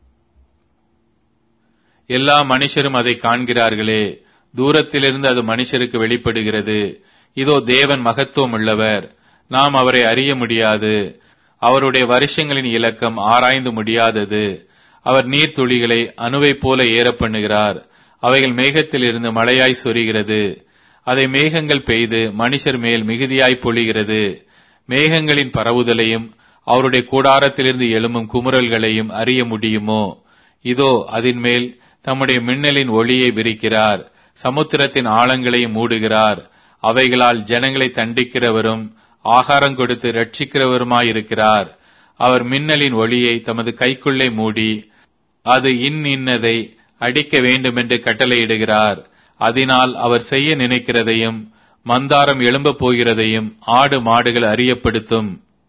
எல்லா மனுஷரும் அதை காண்கிறார்களே. தூரத்திலிருந்து அது மனுஷருக்கு வெளிப்படுகிறது. இதோ தேவன் மகத்துவம் உள்ளவர், நாம் அவரை அறிய முடியாது. அவருடைய வருஷங்களின் இலக்கம் ஆராய்ந்து முடியாதது. அவர் நீர்த்துளிகளை அணுவைப் போல ஏற பண்ணுகிறார். அவைகள் மேகத்திலிருந்து மழையாய் சொரிகிறது. அதை மேகங்கள் பெய்து மனுஷர் மேல் மிகுதியாய் பொழிகிறது. மேகங்களின் பரவுதலையும் அவருடைய கூடாரத்திலிருந்து எழும்பும் குமுறல்களையும் அறிய முடியுமோ? இதோ அதன் மேல் தம்முடைய மின்னலின் ஒளியை விரிக்கிறார். சமுத்திரத்தின் ஆழங்களையும் மூடுகிறார். அவைகளால் ஜனங்களை தண்டிக்கிறவரும் ஆகாரம் கொடுத்து ரட்சிக்கிறவருமாயிருக்கிறார். அவர் மின்னலின் ஒளியை தமது கைக்குள்ளே மூடி அது இன்னதை அடிக்க வேண்டுமென்று கட்டளையிடுகிறார். அதனால் அவர் செய்ய நினைக்கிறதையும் மந்தாரம் எழும்ப போகிறதையும் ஆடு மாடுகள் அறியப்படுத்தும்.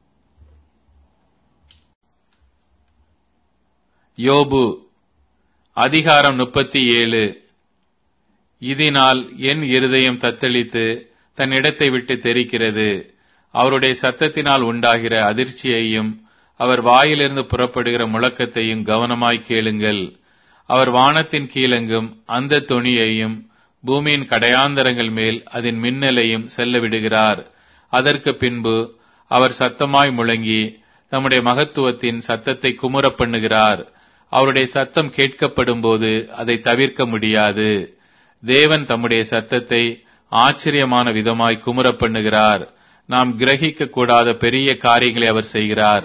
யோபு அதிகாரம் 37. இதனால் என் இருதயம் தத்தளித்து தன் இடத்தை விட்டு தெரிக்கிறது. அவருடைய சத்தத்தினால் உண்டாகிற அதிர்ச்சியையும் அவர் வாயிலிருந்து புறப்படுகிற முழக்கத்தையும் கவனமாய் கேளுங்கள். அவர் வானத்தின் கீழெங்கும் அந்த தொனியையும் பூமியின் கடையாந்தரங்கள் மேல் அதன் மின்னலையும் செல்ல விடுகிறார். அதற்கு பின்பு அவர் சத்தமாய் முழங்கி தம்முடைய மகத்துவத்தின் சத்தத்தை குமுற பண்ணுகிறார். அவருடைய சத்தம் கேட்கப்படும் போது அதை தவிர்க்க முடியாது. தேவன் தம்முடைய சத்தத்தை ஆச்சரியமான விதமாய் குமுற பண்ணுகிறார். நாம் கிரகிக்க கூடாத பெரிய காரியங்களை அவர் செய்கிறார்.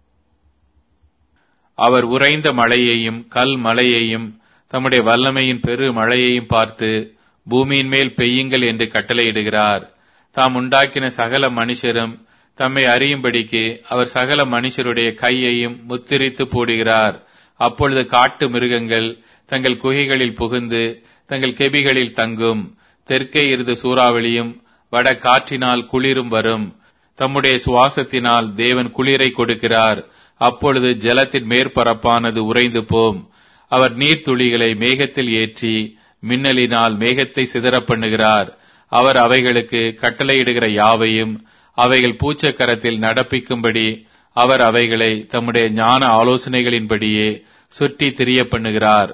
அவர் உறைந்த மழையையும் கல் மழையையும் தம்முடைய வல்லமையின் பெரு மழையையும் பார்த்து பூமியின் மேல் பெய்யுங்கள் என்று கட்டளையிடுகிறார். தாம் உண்டாக்கின சகல மனுஷரும் தம்மை அறியும்படிக்கு அவர் சகல மனுஷருடைய கையையும் முத்திரித்து போடுகிறார். அப்பொழுது காட்டு மிருகங்கள் தங்கள் குகைகளில் புகுந்து தங்கள் கெபிகளில் தங்கும். தெற்கே இருந்து சூறாவளியும் வட காற்றினால் குளிரும் வரும். தம்முடைய சுவாசத்தினால் தேவன் குளிரை கொடுக்கிறார். அப்பொழுது ஜலத்தின் மேற்பரப்பானது உறைந்து போம். அவர் நீர்த்துளிகளை மேகத்தில் ஏற்றி மின்னலினால் மேகத்தை சிதற பண்ணுகிறார். அவர் அவைகளுக்கு கட்டளையிடுகிற யாவையும் அவைகள் பூச்சக்கரத்தில் நடப்பிக்கும்படி அவர் அவைகளை தம்முடைய ஞான ஆலோசனைகளின்படியே சுற்றி திரிய பண்ணுகிறார்.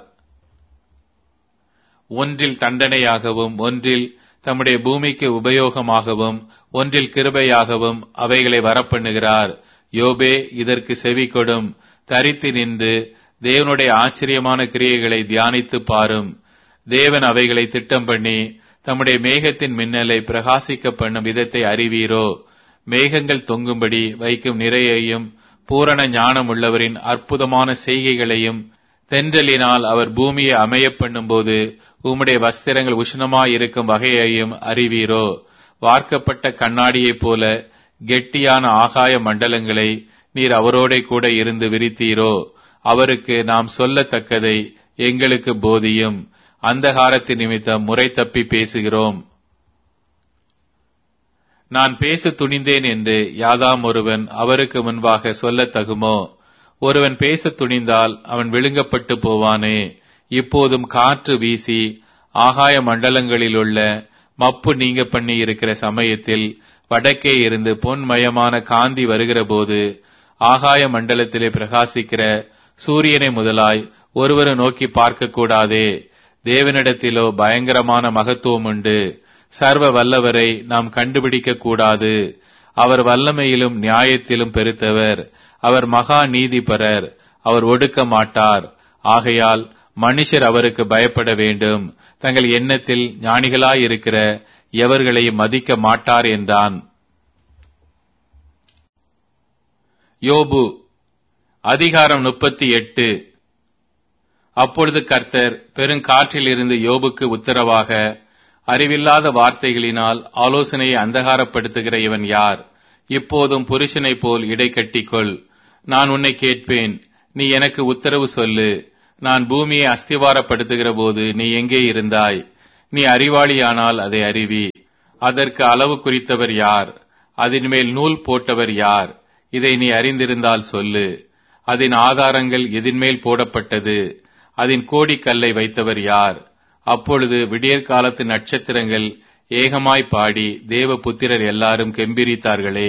ஒன்றில் தண்டனையாகவும் ஒன்றில் தம்முடைய பூமிக்கு உபயோகமாகவும் ஒன்றில் கிருபையாகவும் அவைகளை வரப்பண்ணுகிறார். யோபே, இதற்கு செவி கொடும். தரித்து நின்று தேவனுடைய ஆச்சரியமான கிரியைகளை தியானித்து பாரும். தேவன் அவைகளை திட்டம் பண்ணி தம்முடைய மேகத்தின் மின்னலை பிரகாசிக்க பண்ணும் விதத்தை அறிவீரோ? மேகங்கள் தொங்கும்படி வைக்கும் நிறையையும் பூரண ஞானம் உள்ளவரின் அற்புதமான செய்கைகளையும் தென்றலினால் அவர் பூமியை அமைய பண்ணும் போது உம்முடைய வஸ்திரங்கள் உஷ்ணமாயிருக்கும் வகையையும் அறிவீரோ? வார்க்கப்பட்ட கண்ணாடியைப் போல கெட்டியான ஆகாய மண்டலங்களை நீர் அவரோட கூட இருந்து விரித்தீரோ? அவருக்கு நாம் சொல்லத்தக்கதை எங்களுக்கு போதியும். அந்தகாரத்தின் நிமித்தம் முறை தப்பி பேசுகிறோம். நான் பேச துணிந்தேன் என்று யாதாம் ஒருவன் அவருக்கு முன்பாக சொல்லத் தகுமோ? ஒருவன் பேச துணிந்தால் அவன் விழுங்கப்பட்டு போவானே. இப்போதும் காற்று வீசி ஆகாய மண்டலங்களிலுள்ள மப்பு நீங்க பண்ணி இருக்கிற சமயத்தில் வடக்கே இருந்து பொன்மயமான காந்தி வருகிற போது ஆகாய மண்டலத்திலே பிரகாசிக்கிற சூரியனை முதலாய் ஒருவரை நோக்கி பார்க்க கூடாதே. தேவனிடத்திலோ பயங்கரமான மகத்துவம் உண்டு. சர்வ வல்லவரை நாம் கண்டுபிடிக்க கூடாது. அவர் வல்லமையிலும் நியாயத்திலும் பெருத்தவர். அவர் மகா நீதிபரர். அவர் ஒடுக்க மாட்டார். ஆகையால் மனுஷர் அவருக்கு பயப்பட வேண்டும். தங்கள் எண்ணத்தில் ஞானிகளாயிருக்கிற எவர்களையும் மதிக்க மாட்டார் என்றான். யோபு அதிகாரம் 38. அப்பொழுது கர்த்தர் பெருங்காற்றிலிருந்து யோபுக்கு உத்தரவாக, அறிவில்லாத வார்த்தைகளினால் ஆலோசனையை அந்தகாரப்படுத்துகிற இவன் யார்? இப்போதும் புருஷனைப் போல் இடை கட்டிக்கொள். நான் உன்னை கேட்பேன், நீ எனக்கு உத்தரவு சொல்லு. நான் பூமியை அஸ்திவாரப்படுத்துகிற போது நீ எங்கே இருந்தாய்? நீ அறிவாளியானால் அதை அறிவி. அதற்கு அளவு குறித்தவர் யார்? அதன் மேல் நூல் போட்டவர் யார்? இதை நீ அறிந்திருந்தால் சொல்லு. அதன் ஆதாரங்கள் எதின்மேல் போடப்பட்டது? அதன் கோடிக்கல்லை வைத்தவர் யார்? அப்பொழுது விடியற்காலத்து நட்சத்திரங்கள் ஏகமாய் பாடி தேவபுத்திரர் எல்லாரும் கெம்பீரித்தார்களே.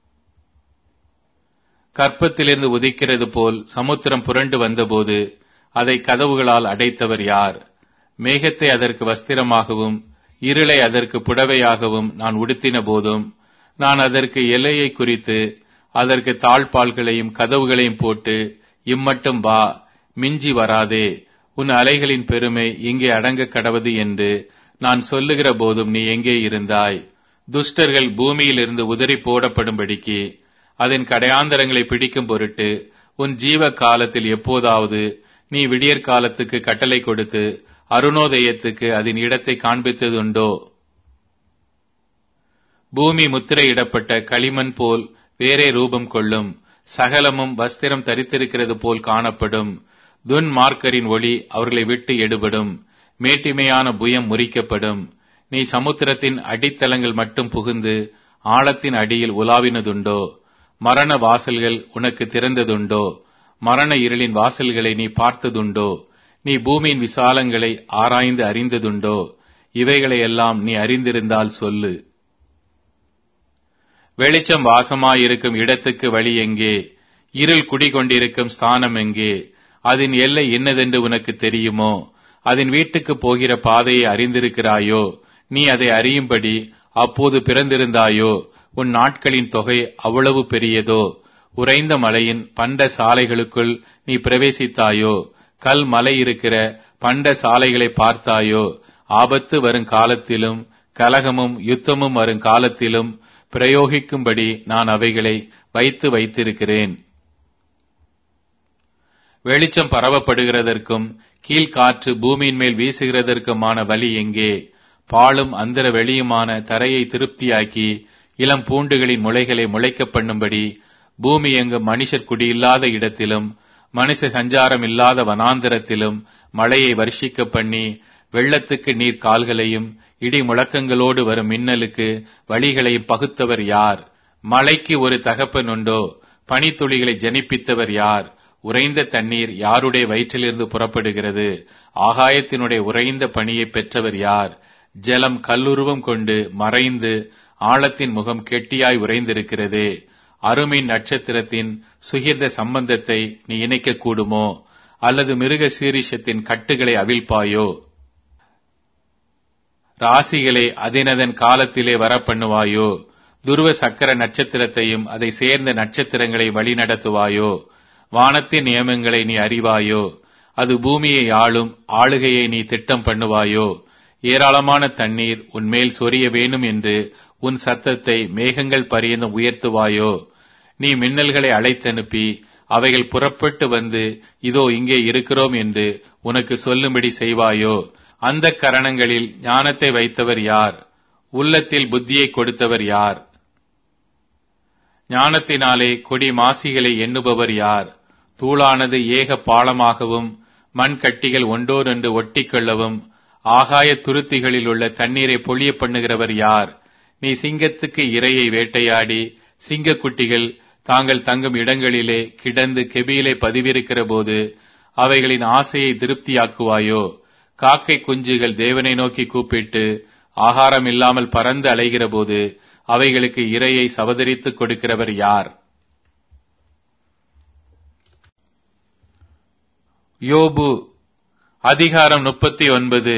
கற்பத்திலிருந்து உதிக்கிறது போல் சமுத்திரம் புரண்டு வந்தபோது அதை கதவுகளால் அடைத்தவர் யார்? மேகத்தை அதற்கு வஸ்திரமாகவும் இருளை அதற்கு புடவையாகவும் நான் உடுத்தின போதும் நான் அதற்கு எல்லையை குறித்து அதற்கு தாழ்பால்களையும் கதவுகளையும் போட்டு இம்மட்டும் வா, மிஞ்சி வராதே, உன் அலைகளின் பெருமை இங்கே அடங்க கடவது என்று நான் சொல்லுகிற போதும் நீ எங்கே இருந்தாய்? துஷ்டர்கள் பூமியிலிருந்து உதறி போடப்படும்படிக்கு அதன் கடையாந்தரங்களை பிடிக்கும் பொருட்டு உன் ஜீவ காலத்தில் எப்போதாவது நீ விடியற் காலத்துக்கு கட்டளை கொடுத்து அருணோதயத்துக்கு அதன் இடத்தை காண்பித்ததுண்டோ? பூமி முத்திரையிடப்பட்ட களிமண் போல் வேறே ரூபம் கொள்ளும். சகலமும் வஸ்திரம் தரித்திருக்கிறது போல் காணப்படும். துன்மார்க்கரின் ஒளி அவர்களை விட்டு எடுபடும். மேட்டிமையான புயம் முறிக்கப்படும். நீ சமுத்திரத்தின் அடித்தளங்கள் மட்டும் புகுந்து ஆழத்தின் அடியில் உலாவினதுண்டோ? மரண வாசல்கள் உனக்கு திறந்ததுண்டோ? மரண இருளின் வாசல்களை நீ பார்த்ததுண்டோ? நீ பூமியின் விசாலங்களை ஆராய்ந்து அறிந்ததுண்டோ? இவைகளையெல்லாம் நீ அறிந்திருந்தால் சொல்லு. வெளிச்சம் வாசமாயிருக்கும் இடத்துக்கு வழி எங்கே? இருள் குடிகொண்டிருக்கும் ஸ்தானம் எங்கே? அதன் எல்லை என்னதென்று உனக்கு தெரியுமோ? அதன் வீட்டுக்கு போகிற பாதையை அறிந்திருக்கிறாயோ? நீ அதை அறியும்படி அப்போது பிறந்திருந்தாயோ? உன் நாட்களின் தொகை அவ்வளவு பெரியதோ? உறைந்த மலையின் பண்ட சாலைகளுக்குள் நீ பிரவேசித்தாயோ? கல் மலை இருக்கிற பண்ட சாலைகளை பார்த்தாயோ? ஆபத்து வரும் காலத்திலும் கலகமும் யுத்தமும் வரும் காலத்திலும் பிரயோகிக்கும்படி நான் அவைகளை வைத்திருக்கிறேன். வெளிச்சம் பரவப்படுகிறதற்கும் கீழ்காற்று பூமியின் மேல் வீசுகிறதற்குமான வழி எங்கே? பாலும் அந்தர வெளியுமான தரையை திருப்தியாக்கி இளம் பூண்டுகளின் முளைகளை முளைக்க பண்ணும்படி பூமி எங்கு மனுஷர் குடியில்லாத இடத்திலும் மனுஷ சஞ்சாரம் இல்லாத வனாந்தரத்திலும் மழையை வருஷிக்க பண்ணி வெள்ளத்துக்கு நீர் கால்களையும் இடி முழக்கங்களோடு வரும் மின்னலுக்கு வழிகளையும் பகுத்தவர் யார்? மழைக்கு ஒரு தகப்பன் உண்டோ? பனித்துளிகளை ஜனிப்பித்தவர் யார்? உறைந்த தண்ணீர் யாருடைய வயிற்றிலிருந்து புறப்படுகிறது? ஆகாயத்தினுடைய உறைந்த பனியை பெற்றவர் யார்? ஜலம் கல்லுருவம் கொண்டு மறைந்து ஆழத்தின் முகம் கெட்டியாய் உறைந்திருக்கிறதே. அருமின் நட்சத்திரத்தின் சுகிர்ந்த சம்பந்தத்தை நீ இணைக்க கூடுமோ? அல்லது மிருக சீரிஷத்தின் கட்டுகளை அவிழ்ப்பாயோ? ராசிகளை அதனதன் காலத்திலே வரப்பண்ணுவாயோ? துருவ சக்கர நட்சத்திரத்தையும் அதை சேர்ந்த நட்சத்திரங்களை வழி நடத்துவாயோ? வானத்தின் நியமங்களை நீ அறிவாயோ? அது பூமியை ஆளும் ஆளுகையை நீ திட்டம் பண்ணுவாயோ? ஏராளமான தண்ணீர் உன்மேல் சொரிய வேணும் என்று உன் சத்தத்தை மேகங்கள் பரியந்தம் உயர்த்துவாயோ? நீ மின்னல்களை அழைத்தனுப்பி அவைகள் புறப்பட்டு வந்து இதோ இங்கே இருக்கிறோம் என்று உனக்கு சொல்லும்படி செய்வாயோ? அந்த கரணங்களில் ஞானத்தை வைத்தவர் யார்? உள்ளத்தில் புத்தியை கொடுத்தவர் யார்? ஞானத்தினாலே கொடி மாசிகளை எண்ணுபவர் யார்? தூளானது ஏக பாலமாகவும் மண் கட்டிகள் ஒன்றோடொன்று ஒட்டிக்கொள்ளவும் ஆகாய துருத்திகளில் உள்ள தண்ணீரை பொழிய பண்ணுகிறவர் யார்? நீ சிங்கத்துக்கு இரையை வேட்டையாடி சிங்கக்குட்டிகள் தாங்கள் தங்கும் இடங்களிலே கிடந்து கெபியிலே பதிவிருக்கிற போது அவைகளின் ஆசையை திருப்தியாக்குவாயோ? காக்கை குஞ்சுகள் தேவனை நோக்கி கூப்பிட்டு ஆகாரம் இல்லாமல் பறந்து அலைகிற போது அவைகளுக்கு இரையை சவதரித்துக் கொடுக்கிறவர் யார்? யோபு அதிகாரம் 39.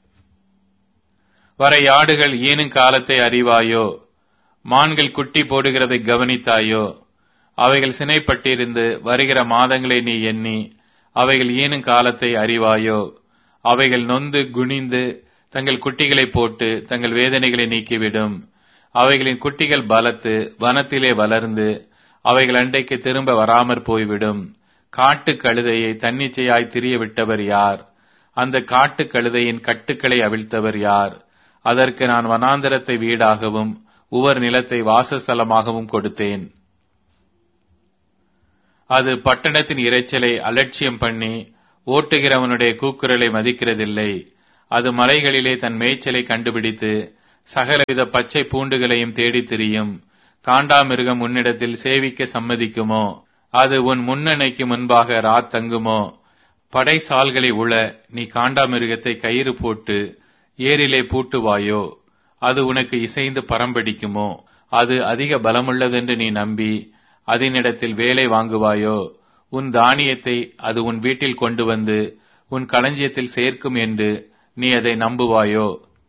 வரையாடுகள் ஈனும் காலத்தை அறிவாயோ? மான்கள் குட்டி போடுகிறதை கவனித்தாயோ? அவைகள் சினைப்பட்டிருந்து வருகிற மாதங்களை நீ எண்ணி அவைகள் ஈனும் காலத்தை அறிவாயோ? அவைகள் நொந்து குனிந்து தங்கள் குட்டிகளை போட்டு தங்கள் வேதனைகளை நீக்கிவிடும். அவைகளின் குட்டிகள் பலத்து வனத்திலே வளர்ந்து அவைகள் அண்டைக்கு திரும்ப வராமற் போய்விடும். காட்டு கழுதையை தன்னிச்சையாய் திரிய விட்டவர் யார்? அந்த காட்டு கழுதையின் கட்டுக்களை அவிழ்த்தவர் யார்? அதற்கு நான் வனாந்தரத்தை வீடாகவும் உவர் நிலத்தை வாசஸ்தலமாகவும் கொடுத்தேன். அது பட்டணத்தின் இரைச்சலை அலட்சியம் பண்ணி ஓட்டுகிறவனுடைய கூக்குரலை மதிக்கிறதில்லை. அது மலைகளிலே தன் மேய்ச்சலை கண்டுபிடித்து சகலவித பச்சை பூண்டுகளையும் தேடித் திரியும். காண்டாமிருகம் உன்னிடத்தில் சேவிக்க சம்மதிக்குமோ? அது உன் முன்னணைக்கு முன்பாக ராத்தங்குமோ? படைசால்களை உள நீ காண்டாமிருகத்தை கயிறு போட்டு ஏரிலே பூட்டுவாயோ? அது உனக்கு இசைந்து பரம்படிக்குமோ? அது அதிக பலமுள்ளதென்று நீ நம்பி அதனிடத்தில் வேலை வாங்குவாயோ? உன் தானியத்தை அது உன் வீட்டில் கொண்டு வந்து உன் களஞ்சியத்தில் சேர்க்கும் என்று நீ அதை நம்புவாயோ?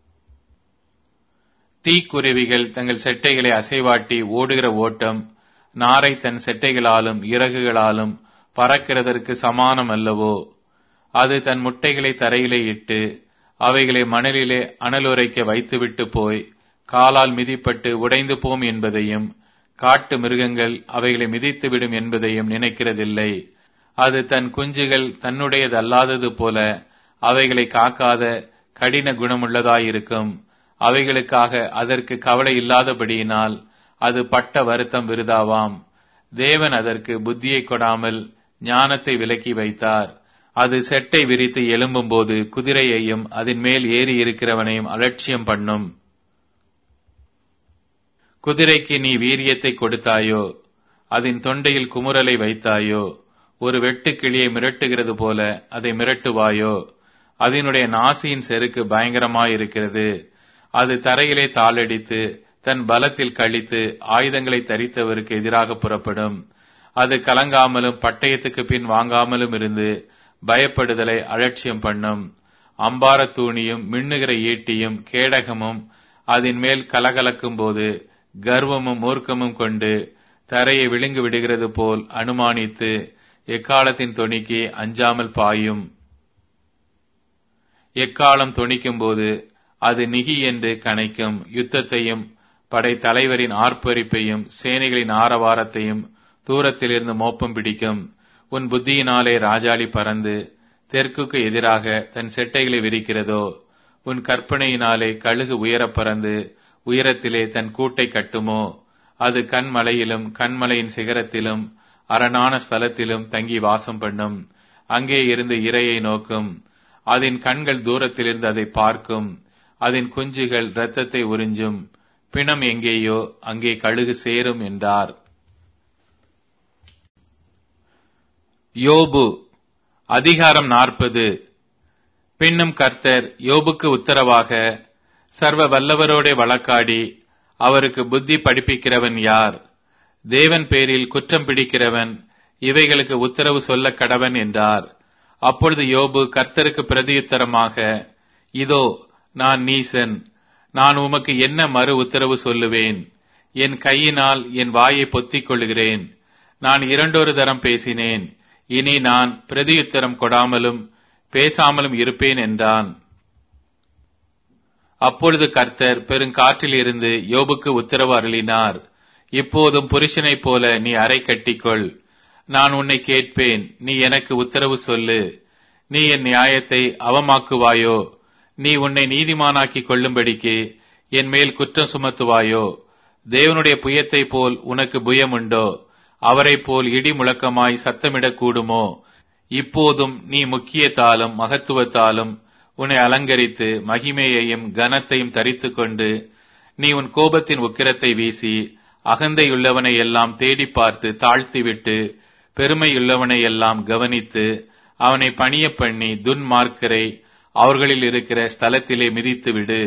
தீக்குருவிகள் தங்கள் செட்டைகளை அசைவாட்டி ஓடுகிற ஓட்டம் நாரை தன் செட்டைகளாலும் இறகுகளாலும் பறக்கிறதற்கு சமானம் அல்லவோ? அது தன் முட்டைகளை தரையிலே இட்டு அவைகளை மணலிலே அனலுரைக்க வைத்துவிட்டு போய் காலால் மிதிப்பட்டு உடைந்து போம் என்பதையும் காட்டு மிருகங்கள் அவைகளை மிதித்துவிடும் என்பதையும் நினைக்கிறதில்லை. அது தன் குஞ்சுகள் தன்னுடையதல்லாதது போல அவைகளை காக்காத கடின குணமுள்ளதாயிருக்கும். அவைகளுக்காக அதற்கு கவலை இல்லாதபடியினால் அது பட்ட வருத்தம் விருதாவாம். தேவன் அதற்கு புத்தியை கொடாமல் ஞானத்தை விலக்கி வைத்தார். அது செட்டை விரித்து எழும்பும் போது குதிரையையும் அதன் மேல் ஏறி இருக்கிறவனையும் அலட்சியம் பண்ணும். குதிரைக்கு நீ வீரியத்தை கொடுத்தாயோ? அதன் தொண்டையில் குமுறலை வைத்தாயோ? ஒரு வெட்டுக்கிளியை மிரட்டுகிறது போல அதை மிரட்டுவாயோ? அதனுடைய நாசியின் செருக்கு பயங்கரமாயிருக்கிறது. அது தரையிலே தாளடித்து தன் பலத்தில் கழித்து ஆயுதங்களை தரித்தவருக்கு எதிராக புறப்படும். அது கலங்காமலும் பட்டயத்துக்கு பின் வாங்காமலும் இருந்து பயப்படுதலை அலட்சியம் பண்ணும். அம்பார தூணியும் மின்னுகிற ஈட்டியும் கேடகமும் அதன் மேல் கலகலக்கும் போது கர்வமும் மூர்க்கமும் கொண்டு தரையை விழுங்கு விடுகிறது போல் அனுமானித்து எக்காலத்தின் தொனிக்கு அஞ்சாமல் பாயும். எக்காலம் தொனிக்கும் போது அது நிகி என்று கனைக்கும். யுத்தத்தையும் படை தலைவரின் ஆர்ப்பரிப்பையும் சேனைகளின் ஆரவாரத்தையும் தூரத்திலிருந்து மோப்பம் பிடிக்கும். உன் புத்தியினாலே ராஜாளி பறந்து தெற்குக்கு எதிராக தன் செட்டைகளை விரிக்கிறதோ? உன் கற்பனையினாலே கழுகு உயரப் பறந்து உயரத்திலே தன் கூட்டை கட்டுமோ? அது கண்மலையிலும் கண்மலையின் சிகரத்திலும் அரணான ஸ்தலத்திலும் தங்கி வாசம் பண்ணும். அங்கே இருந்து இரையை நோக்கும். அதன் கண்கள் தூரத்திலிருந்து அதை பார்க்கும். அதன் குஞ்சுகள் இரத்தத்தை உறிஞ்சும். பிணம் எங்கேயோ அங்கே கழுகு சேரும் என்றார். யோபு அதிகாரம் 40. பின்னும் கர்த்தர் யோபுக்கு உத்தரவாக, சர்வ வல்லவரோட வழக்காடி அவருக்கு புத்தி படிப்பிக்கிறவன் யார்? தேவன் பேரில் குற்றம் பிடிக்கிறவன் இவைகளுக்கு உத்தரவு சொல்ல கடவன் என்றார். அப்பொழுது யோபு கர்த்தருக்கு பிரதியுத்தரமாக, இதோ நான் நீசன், நான் உமக்கு என்ன மறு உத்தரவு சொல்லுவேன்? என் கையினால் என் வாயை பொத்திக் கொள்கிறேன். நான் 2 தரம் பேசினேன், இனி நான் பிரதியுத்தரம் கொடாமலும் பேசாமலும் இருப்பேன் என்றான். அப்பொழுது கர்த்தர் பெருங்காற்றில் இருந்து யோபுக்கு உத்தரவு அருளினார். இப்போதும் புருஷனைப் போல நீ அறை கட்டிக்கொள். நான் உன்னை கேட்பேன், நீ எனக்கு உத்தரவு சொல்லு. நீ என் நியாயத்தை அவமாக்குவாயோ? நீ உன்னை நீதிமானாக்கிக் கொள்ளும்படிக்கு என் மேல் குற்றம் சுமத்துவாயோ? தேவனுடைய புயத்தை போல் உனக்கு புயம் உண்டோ? அவரைப் போல் இடி முழக்கமாய் சத்தமிடக்கூடுமோ? இப்போதும் நீ முக்கியத்தாலும் மகத்துவத்தாலும் உன்னை அலங்கரித்து மகிமையையும் கனத்தையும் தரித்துக் கொண்டு நீ உன் கோபத்தின் உக்கிரத்தை வீசி அகந்தையுள்ளவனை எல்லாம் தேடி பார்த்து தாழ்த்திவிட்டு பெருமையுள்ளவனை எல்லாம் கவனித்து அவனை பணிய பண்ணி துன்மார்க்கரை அவர்களில் இருக்கிற ஸ்தலத்திலே மிதித்துவிடு.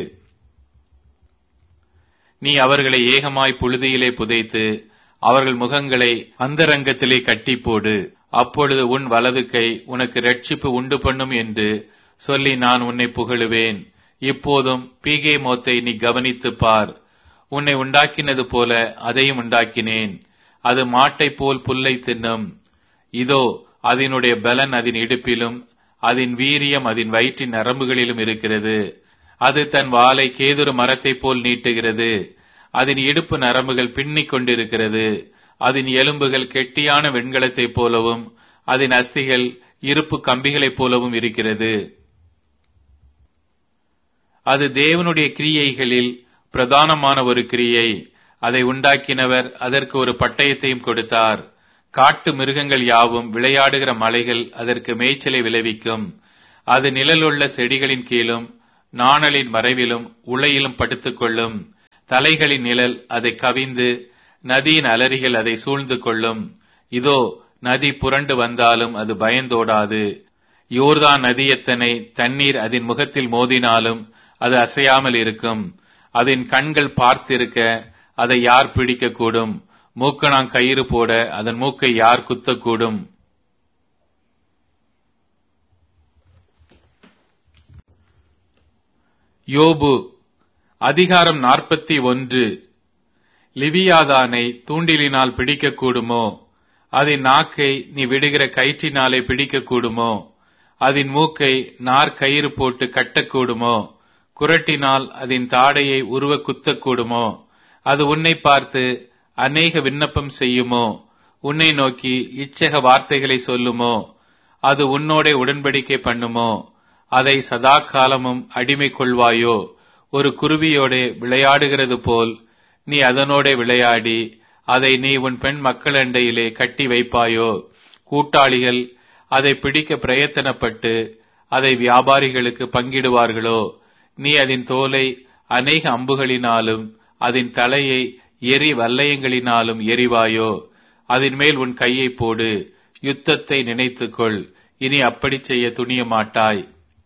நீ அவர்களை ஏகமாய் புழுதியிலே புதைத்து அவர்கள் முகங்களை அந்தரங்கத்திலே கட்டி போடு. அப்பொழுது உன் வலது கை உனக்கு இரட்சிப்பு உண்டு பண்ணும் என்று சொல்லி நான் உன்னை புகழுவேன். இப்போதும் பீகே மோத்தை நீ கவனித்துப் பார். உன்னை உண்டாக்கினது போல அதையும் உண்டாக்கினேன். அது மாட்டைப் போல் புல்லை தின்னும். இதோ அதனுடைய பலன் அதன் இடுப்பிலும் அதன் வீரியம் அதன் வயிற்றின் நரம்புகளிலும் இருக்கிறது. அது தன் வாளை கேதுரு மரத்தைப் போல் நீட்டுகிறது. அதன் இடுப்பு நரம்புகள் பின்னிக் கொண்டிருக்கிறது. அதன் எலும்புகள் கெட்டியான வெண்கலத்தைப் போலவும் அதன் அஸ்திகள் இருப்பு கம்பிகளைப் போலவும் இருக்கிறது. அது தேவனுடைய கிரியைகளில் பிரதானமான ஒரு கிரியை. அதை உண்டாக்கினவர் அதற்கு ஒரு பட்டயத்தையும் கொடுத்தார். காட்டு மிருகங்கள் யாவும் விளையாடுகிற மலைகள் அதற்கு மேய்ச்சலை விளைவிக்கும். அது நிழலுள்ள செடிகளின் கீழும் நாணலின் மறைவிலும் உளையிலும் படுத்துக்கொள்ளும். தலைகளின் நிழல் அதை கவிந்து நதியின் அலறிகள் அதை சூழ்ந்து கொள்ளும். இதோ நதி புரண்டு வந்தாலும் அது பயந்தோடாது. யோர்தான் நதி எத்தனை தண்ணீர் அதன் முகத்தில் மோதினாலும் அது அசையாமல் இருக்கும். அதன் கண்கள் பார்த்திருக்க அதை யார் பிடிக்கக்கூடும்? மூக்கணாங் கயிறு போட அதன் மூக்கை யார் குத்தக்கூடும்? யோபு அதிகாரம் 41. லிவியாதானை தூண்டிலினால் பிடிக்கக்கூடுமோ? அதன் நாக்கை நீ விடுகிற கயிற்றினாலே பிடிக்கக்கூடுமோ? அதன் மூக்கை நார்கயிறு போட்டு கட்டக்கூடுமோ? குரட்டினால் அதன் தாடையை உருவ குத்தக்கூடுமோ? அது உன்னை பார்த்து அநேக விண்ணப்பம் செய்யுமோ? உன்னை நோக்கி இச்சக வார்த்தைகளை சொல்லுமோ? அது உன்னோட உடன்படிக்கை பண்ணுமோ? அதை சதா காலமும் அடிமை கொள்வாயோ? ஒரு குருவியோட விளையாடுகிறது போல் நீ அதனோட விளையாடி அதை நீ உன் பெண் மக்களண்டையிலே கட்டி வைப்பாயோ? கூட்டாளிகள் அதை பிடிக்க பிரயத்தனப்பட்டு அதை வியாபாரிகளுக்கு பங்கிடுவார்களோ? நீ அதன் தோலை அநேக அம்புகளினாலும் அதன் தலையை எரி வல்லையங்களினாலும் எரிவாயோ? அதன் மேல் உன் கையை போடு, யுத்தத்தை நினைத்துக்கொள். இனி அப்படி செய்ய துணிய மாட்டாய்.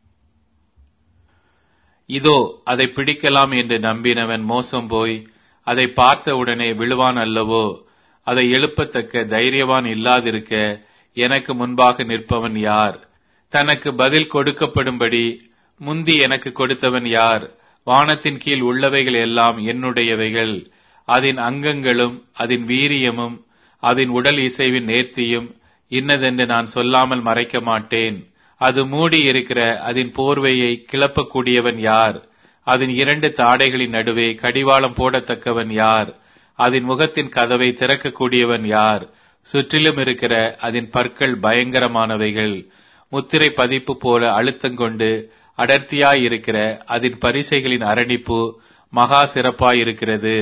இதோ அதை பிடிக்கலாம் என்று நம்பினவன் மோசம் போய் அதை பார்த்தவுடனே விழுவான் அல்லவோ? அதை எழுப்பத்தக்க தைரியவான் இல்லாதிருக்க எனக்கு முன்பாக நிற்பவன் யார்? தனக்கு பதில் கொடுக்கப்படும்படி முந்தி எனக்கு கொடுத்தவன் யார்? வானத்தின் கீழ் உள்ளவைகள் எல்லாம் என்னுடையவைகள். அதன் அங்கங்களும் அதன் வீரியமும் அதன் உடல் இசைவின் நேர்த்தியும் இன்னதென்று நான் சொல்லாமல் மறைக்க மாட்டேன். அது மூடி இருக்கிற அதன் போர்வையை கிளப்பக்கூடியவன் யார்? அதன் 2 தாடைகளின் நடுவே கடிவாளம் போடத்தக்கவன் யார்? அதன் முகத்தின் கதவை திறக்கக்கூடியவன் யார்? சுற்றிலும் இருக்கிற அதன் பற்கள் பயங்கரமானவைகள். முத்திரை பதிப்பு போல அழுத்தங்கொண்டு அடர்த்தியாயிருக்கிற அதன் பரிசைகளின் அரணிப்பு மகா சிறப்பாயிருக்கிறது.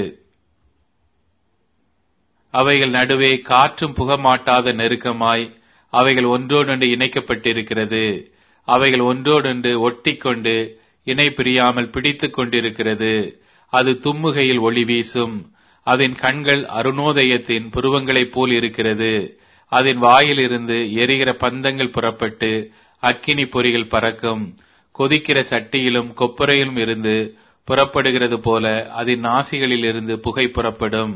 அவைகள் நடுவே காற்றும் புகமாட்டாத நெருக்கமாய் அவைகள் ஒன்றோடொன்று இணைக்கப்பட்டிருக்கிறது. அவைகள் ஒன்றோடொன்று ஒட்டிக்கொண்டு இணை பிரியாமல் பிடித்துக் கொண்டிருக்கிறது. அது தும்முகையில் ஒளி வீசும். அதன் கண்கள் அருணோதயத்தின் புருவங்களைப் போல் இருக்கிறது. அதன் வாயிலிருந்து எரிகிற பந்தங்கள் புறப்பட்டு அக்கினி பொறிகள் பறக்கும். கொதிக்கிற சட்டியிலும் கொப்பரையிலும் இருந்து புறப்படுகிறது போல அதன் நாசிகளில் இருந்து புகை புறப்படும்.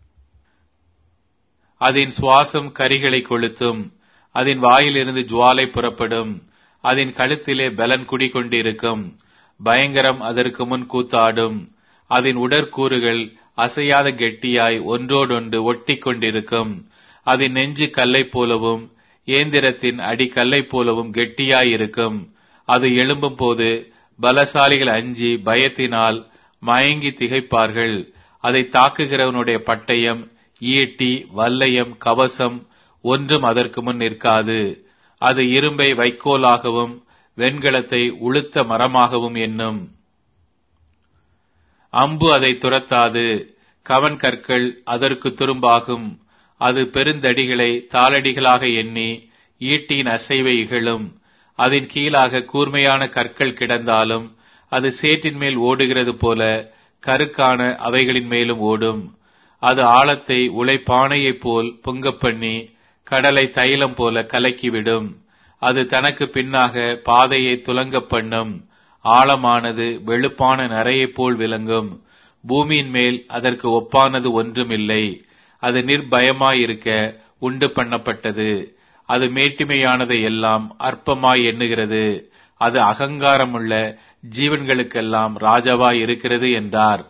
அதன் சுவாசம் கரிகளை கொளுத்தும். அதன் வாயிலிருந்து ஜுவாலை புறப்படும். அதன் கழுத்திலே பலன் குடிகொண்டிருக்கும். பயங்கரம் அதற்கு முன் கூத்தாடும். அதன் உடற்கூறுகள் அசையாத கெட்டியாய் ஒன்றோடொன்று ஒட்டி கொண்டிருக்கும். அதன் நெஞ்சு கல்லை போலவும் ஏந்திரத்தின் அடி கல்லை போலவும் கெட்டியாயிருக்கும். அது எழும்பும் போது பலசாலிகள் அஞ்சி பயத்தினால் மயங்கி திகைப்பார்கள். அதை தாக்குகிறவனுடைய பட்டயம், ஈட்டி, வல்லையம், கவசம் ஒன்றும் அதற்கு முன் நிற்காது. அது இரும்பை வைக்கோலாகவும் வெண்கலத்தை உளுத்த மரமாகவும் எண்ணும். அம்பு அதை துரத்தாது. கவன் கற்கள் அதற்கு துரும்பாகும். அது பெருந்தடிகளை தாளடிகளாக எண்ணி ஈட்டியின் அசைவை இகழும். அதன் கீழாக கூர்மையான கற்கள் கிடந்தாலும் அது சேற்றின் மேல் ஓடுகிறது போல கருக்கான அவைகளின் மேலும் ஓடும். அது ஆழத்தை உலைப்பானையைப் போல் பொங்க பண்ணி கடலை தைலம் போல கலக்கிவிடும். அது தனக்கு பின்னாக பாதையை துலங்க பண்ணும். ஆழமானது வெளுப்பான நரையைப் போல் விளங்கும். பூமியின் மேல் அதற்கு ஒப்பானது ஒன்றுமில்லை. அது நிர்பயமாயிருக்க உண்டு பண்ணப்பட்டது. அது மேட்டிமையானதை எல்லாம் அற்பமாய் எண்ணுகிறது. அது அகங்காரமுள்ள ஜீவன்களுக்கெல்லாம் ராஜாவாய் இருக்கிறது என்றார்.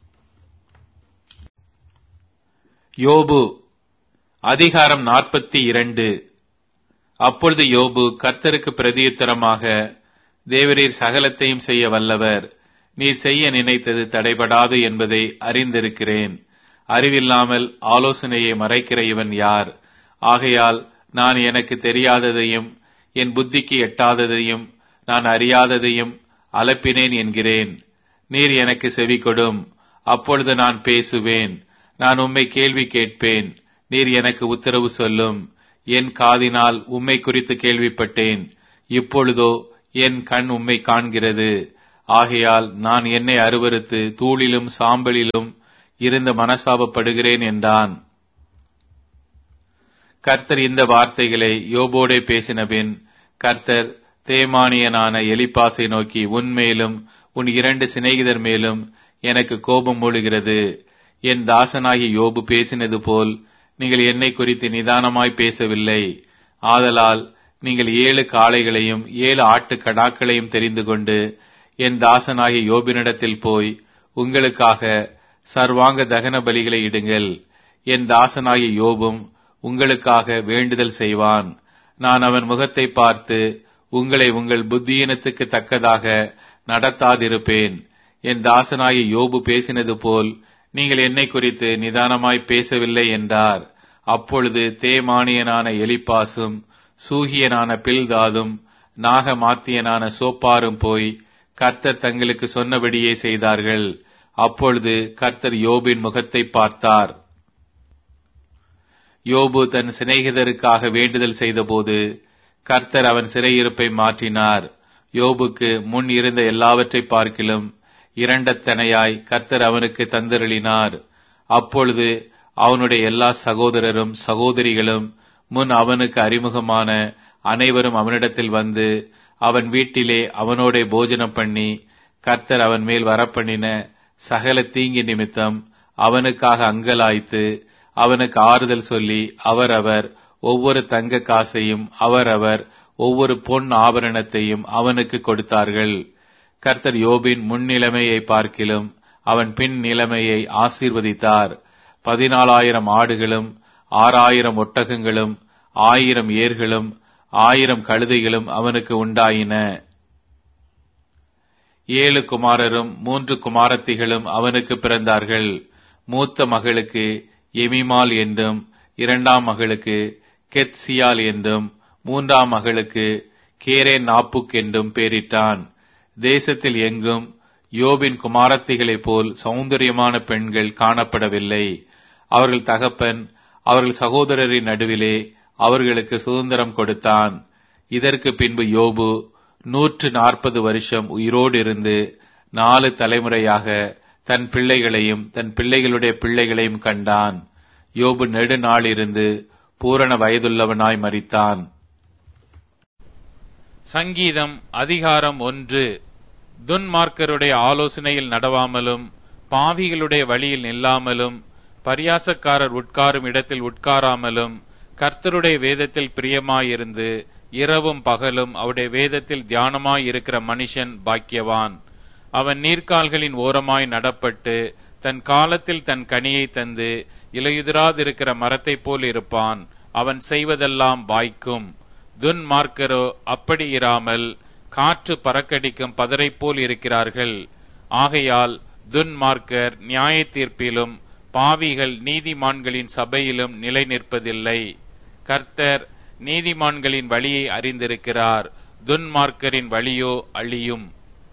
யோபு அதிகாரம் 42. அப்பொழுது யோபு கர்த்தருக்கு பிரதியுத்தரமாக, தேவரீர் சகலத்தையும் செய்ய வல்லவர். நீர் செய்ய நினைத்தது தடைபடாது என்பதை அறிந்திருக்கிறேன். அறிவில்லாமல் ஆலோசனையை மறைக்கிற இவன் யார்? ஆகையால் நான் எனக்கு தெரியாததையும் என் புத்திக்கு எட்டாததையும் நான் அறியாததையும் அலப்பினேன் என்கிறேன். நீர் எனக்கு செவி கொடும், அப்பொழுது நான் பேசுவேன். நான் உம்மை கேள்வி கேட்பேன், நீர் எனக்கு உத்தரவு சொல்லும். என் காதினால் உம்மை குறித்து கேள்விப்பட்டேன். இப்பொழுதோ என் கண் உம்மை காண்கிறது. ஆகையால் நான் என்னை அருவருத்து தூளிலும் சாம்பலிலும் இருந்து மனஸ்தாபப்படுகிறேன் என்றான். கர்த்தர் இந்த வார்த்தைகளை யோபோடே பேசினபின் கர்த்தர் தேமானியனான எலிப்பாசை நோக்கி, உன்மேலும் உன் 2 சிநேகிதர் மேலும் எனக்கு கோபம் மூளுகிறது. என் தாசனாகி யோபு பேசினது போல் நீங்கள் என்னை குறித்து நிதானமாய் பேசவில்லை. ஆதலால் நீங்கள் 7 காளைகளையும் 7 ஆட்டுக்கடாக்களையும் தெரிந்து கொண்டு என் தாசனாகி யோபினிடத்தில் போய் உங்களுக்காக சர்வாங்க தகன பலிகளை இடுங்கள். என் தாசனாகி யோபும் உங்களுக்காக வேண்டுதல் செய்வான். நான் அவன் முகத்தை பார்த்து உங்களை உங்கள் புத்தியினத்துக்கு தக்கதாக நடத்தாதிருப்பேன். என் தாசனாகி யோபு பேசினது போல் நீங்கள் என்னை குறித்து நிதானமாய் பேசவில்லை என்றார். அப்பொழுது தேமானியனான எலிப்பாசும் சூகியனான பில்தாதும் நாகமாத்தியனான சோப்பாரும் போய் கர்த்தர் தங்களுக்கு சொன்னபடியே செய்தார்கள். அப்பொழுது கர்த்தர் யோபின் முகத்தை பார்த்தார். யோபு தன் சிநேகிதருக்காக வேண்டுதல் செய்தபோது கர்த்தர் அவன் சிறையிருப்பை மாற்றினார். யோபுக்கு முன் இருந்த எல்லாவற்றை பார்க்கிலும் இரண்டத்தனையாய் கர்த்தர் அவனுக்கு தந்தருளினார். அப்பொழுது அவனுடைய எல்லா சகோதரரும் சகோதரிகளும் முன் அவனுக்கு அறிமுகமான அனைவரும் அவனிடத்தில் வந்து அவன் வீட்டிலே அவனோட போஜனம் பண்ணி கர்த்தர் அவன் மேல் வரப்பண்ணின சகல தீங்கி நிமித்தம் அவனுக்காக அங்கலாய்த்து அவனுக்கு ஆறுதல் சொல்லி அவரவர் ஒவ்வொரு தங்க காசையும் அவரவர் ஒவ்வொரு பொன் ஆபரணத்தையும் அவனுக்கு கொடுத்தார்கள். கர்த்தர் யோபின் முன்னிலைமையை பார்க்கிலும் அவன் பின் நிலைமையை ஆசீர்வதித்தார். 14,000 ஆடுகளும் 6,000 ஒட்டகங்களும் 1000 ஏர்களும் 1000 கழுதைகளும் அவனுக்கு உண்டாயின. 7 குமாரரும் 3 குமாரத்திகளும் அவனுக்கு பிறந்தார்கள். மூத்த மகளுக்கு எமிமால் என்றும் 2ஆம் மகளுக்கு கெத்சியால் என்றும் 3ஆம் மகளுக்கு கேரே நாப்புக் என்றும் பெயரிட்டான். தேசத்தில் எங்கும் யோபின் குமாரத்திகளைப் போல் சௌந்தரியமான பெண்கள் காணப்படவில்லை. அவர்கள் தகப்பன் அவர்கள் சகோதரரின் நடுவிலே அவர்களுக்கு சுதந்திரம் கொடுத்தான். இதற்கு பின்பு யோபு 140 வருஷம் உயிரோடு இருந்து 4 தலைமுறையாக தன் பிள்ளைகளையும் தன் பிள்ளைகளுடைய பிள்ளைகளையும் கண்டான். யோபு நெடுநாளிருந்து பூரண வயதுள்ளவனாய் மரித்தான். சங்கீதம் அதிகாரம் 1. துன்மார்க்கருடைய ஆலோசனையில் நடவாமலும் பாவிகளுடைய வழியில் நில்லாமலும் பரியாசக்காரர் உட்காரும் இடத்தில் உட்காராமலும் கர்த்தருடைய வேதத்தில் பிரியமாயிருந்து இரவும் பகலும் அவருடைய வேதத்தில் தியானமாயிருக்கிற மனுஷன் பாக்கியவான். அவன் நீர்க்கால்களின் ஓரமாய் நடப்பட்டு தன் காலத்தில் தன் கனியை தந்து இலையுதிராதிருக்கிற மரத்தைப் போல் இருப்பான். அவன் செய்வதெல்லாம் வாய்க்கும். துன்மார்க்கரோ அப்படி இராமல் காற்று பறக்கடிக்கும் பதரை போல் இருக்கிறார்கள். ஆகையால் துன்மார்க்கர் நியாய தீர்ப்பிலும் பாவிகள் நீதிமான்களின் சபையிலும் நிலை நிற்பதில்லை. கர்த்தர் நீதிமான்களின் வழியை அறிந்திருக்கிறார், துன்மார்க்கரின் வழியோ அழியும்.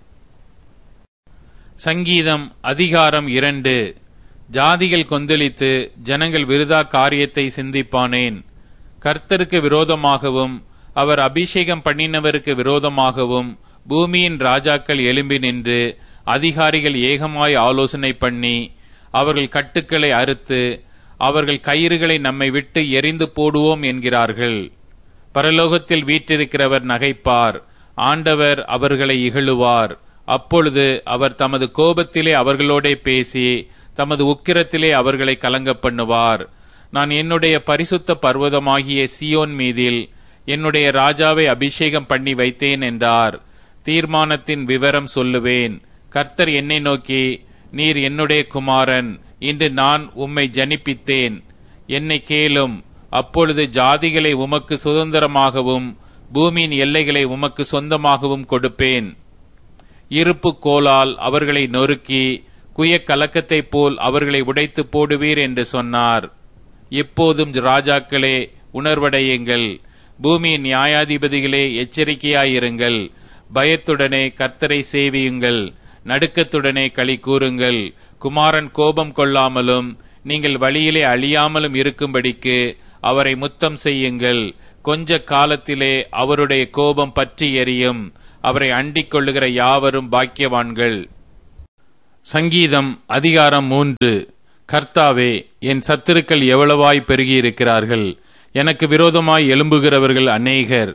சங்கீதம் அதிகாரம் 2. ஜாதிகள் கொந்தளித்து ஜனங்கள் விருதா காரியத்தை சிந்திப்பானேன். கர்த்தருக்கு விரோதமாகவும் அவர் அபிஷேகம் பண்ணினவருக்கு விரோதமாகவும் பூமியின் ராஜாக்கள் எழும்பி நின்று அதிகாரிகள் ஏகமாய் ஆலோசனை பண்ணி அவர்கள் கட்டுக்களை அறுத்து அவர்கள் கயிறுகளை நம்மை விட்டு எரிந்து போடுவோம் என்கிறார்கள். பரலோகத்தில் வீற்றிருக்கிறவர் நகைப்பார், ஆண்டவர் அவர்களை இகழுவார். அப்பொழுது அவர் தமது கோபத்திலே அவர்களோடே பேசி தமது உக்கிரத்திலே அவர்களை கலங்க பண்ணுவார். நான் என்னுடைய பரிசுத்த பர்வதமாகிய சியோன் மீதில் என்னுடைய ராஜாவை அபிஷேகம் பண்ணி வைத்தேன் என்றார். தீர்மானத்தின் விவரம் சொல்லுவேன். கர்த்தர் என்னை நோக்கி, நீர் என்னுடைய குமாரன், இன்று நான் உம்மை ஜனிப்பித்தேன், என்னை கேளும். அப்பொழுது ஜாதிகளை உமக்கு சுதந்திரமாகவும் பூமியின் எல்லைகளை உமக்கு சொந்தமாகவும் கொடுப்பேன். இருப்பு கோலால் அவர்களை நொறுக்கி குயக்கலக்கத்தைப் போல் அவர்களை உடைத்து போடுவீர் என்று சொன்னார். இப்போதும் ராஜாக்களே உணர்வடையுங்கள், பூமியின் நியாயாதிபதிகளே எச்சரிக்கையாயிருங்கள். பயத்துடனே கர்த்தரை சேவியுங்கள், நடுக்கத்துடனே களி கூறுங்கள். குமாரன் கோபம் கொள்ளாமலும் நீங்கள் வழியிலே அழியாமலும் இருக்கும்படிக்கு அவரை முத்தம் செய்யுங்கள். கொஞ்ச காலத்திலே அவருடைய கோபம் பற்றி எரியும். அவரை அண்டிக் கொள்ளுகிற யாவரும் பாக்கியவான்கள். சங்கீதம் அதிகாரம் 3. கர்த்தாவே, என் சத்துருக்கள் எவ்வளவாய் பெருகியிருக்கிறார்கள். எனக்கு விரோதமாய் எழும்புகிறவர்கள் அநேகர்.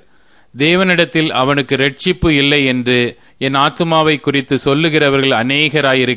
தேவனிடத்தில் அவனுக்கு இரட்சிப்பு இல்லை என்று என் ஆத்துமாவை குறித்து சொல்லுகிறவர்கள் அநேகராயிருக்கிறார்கள்.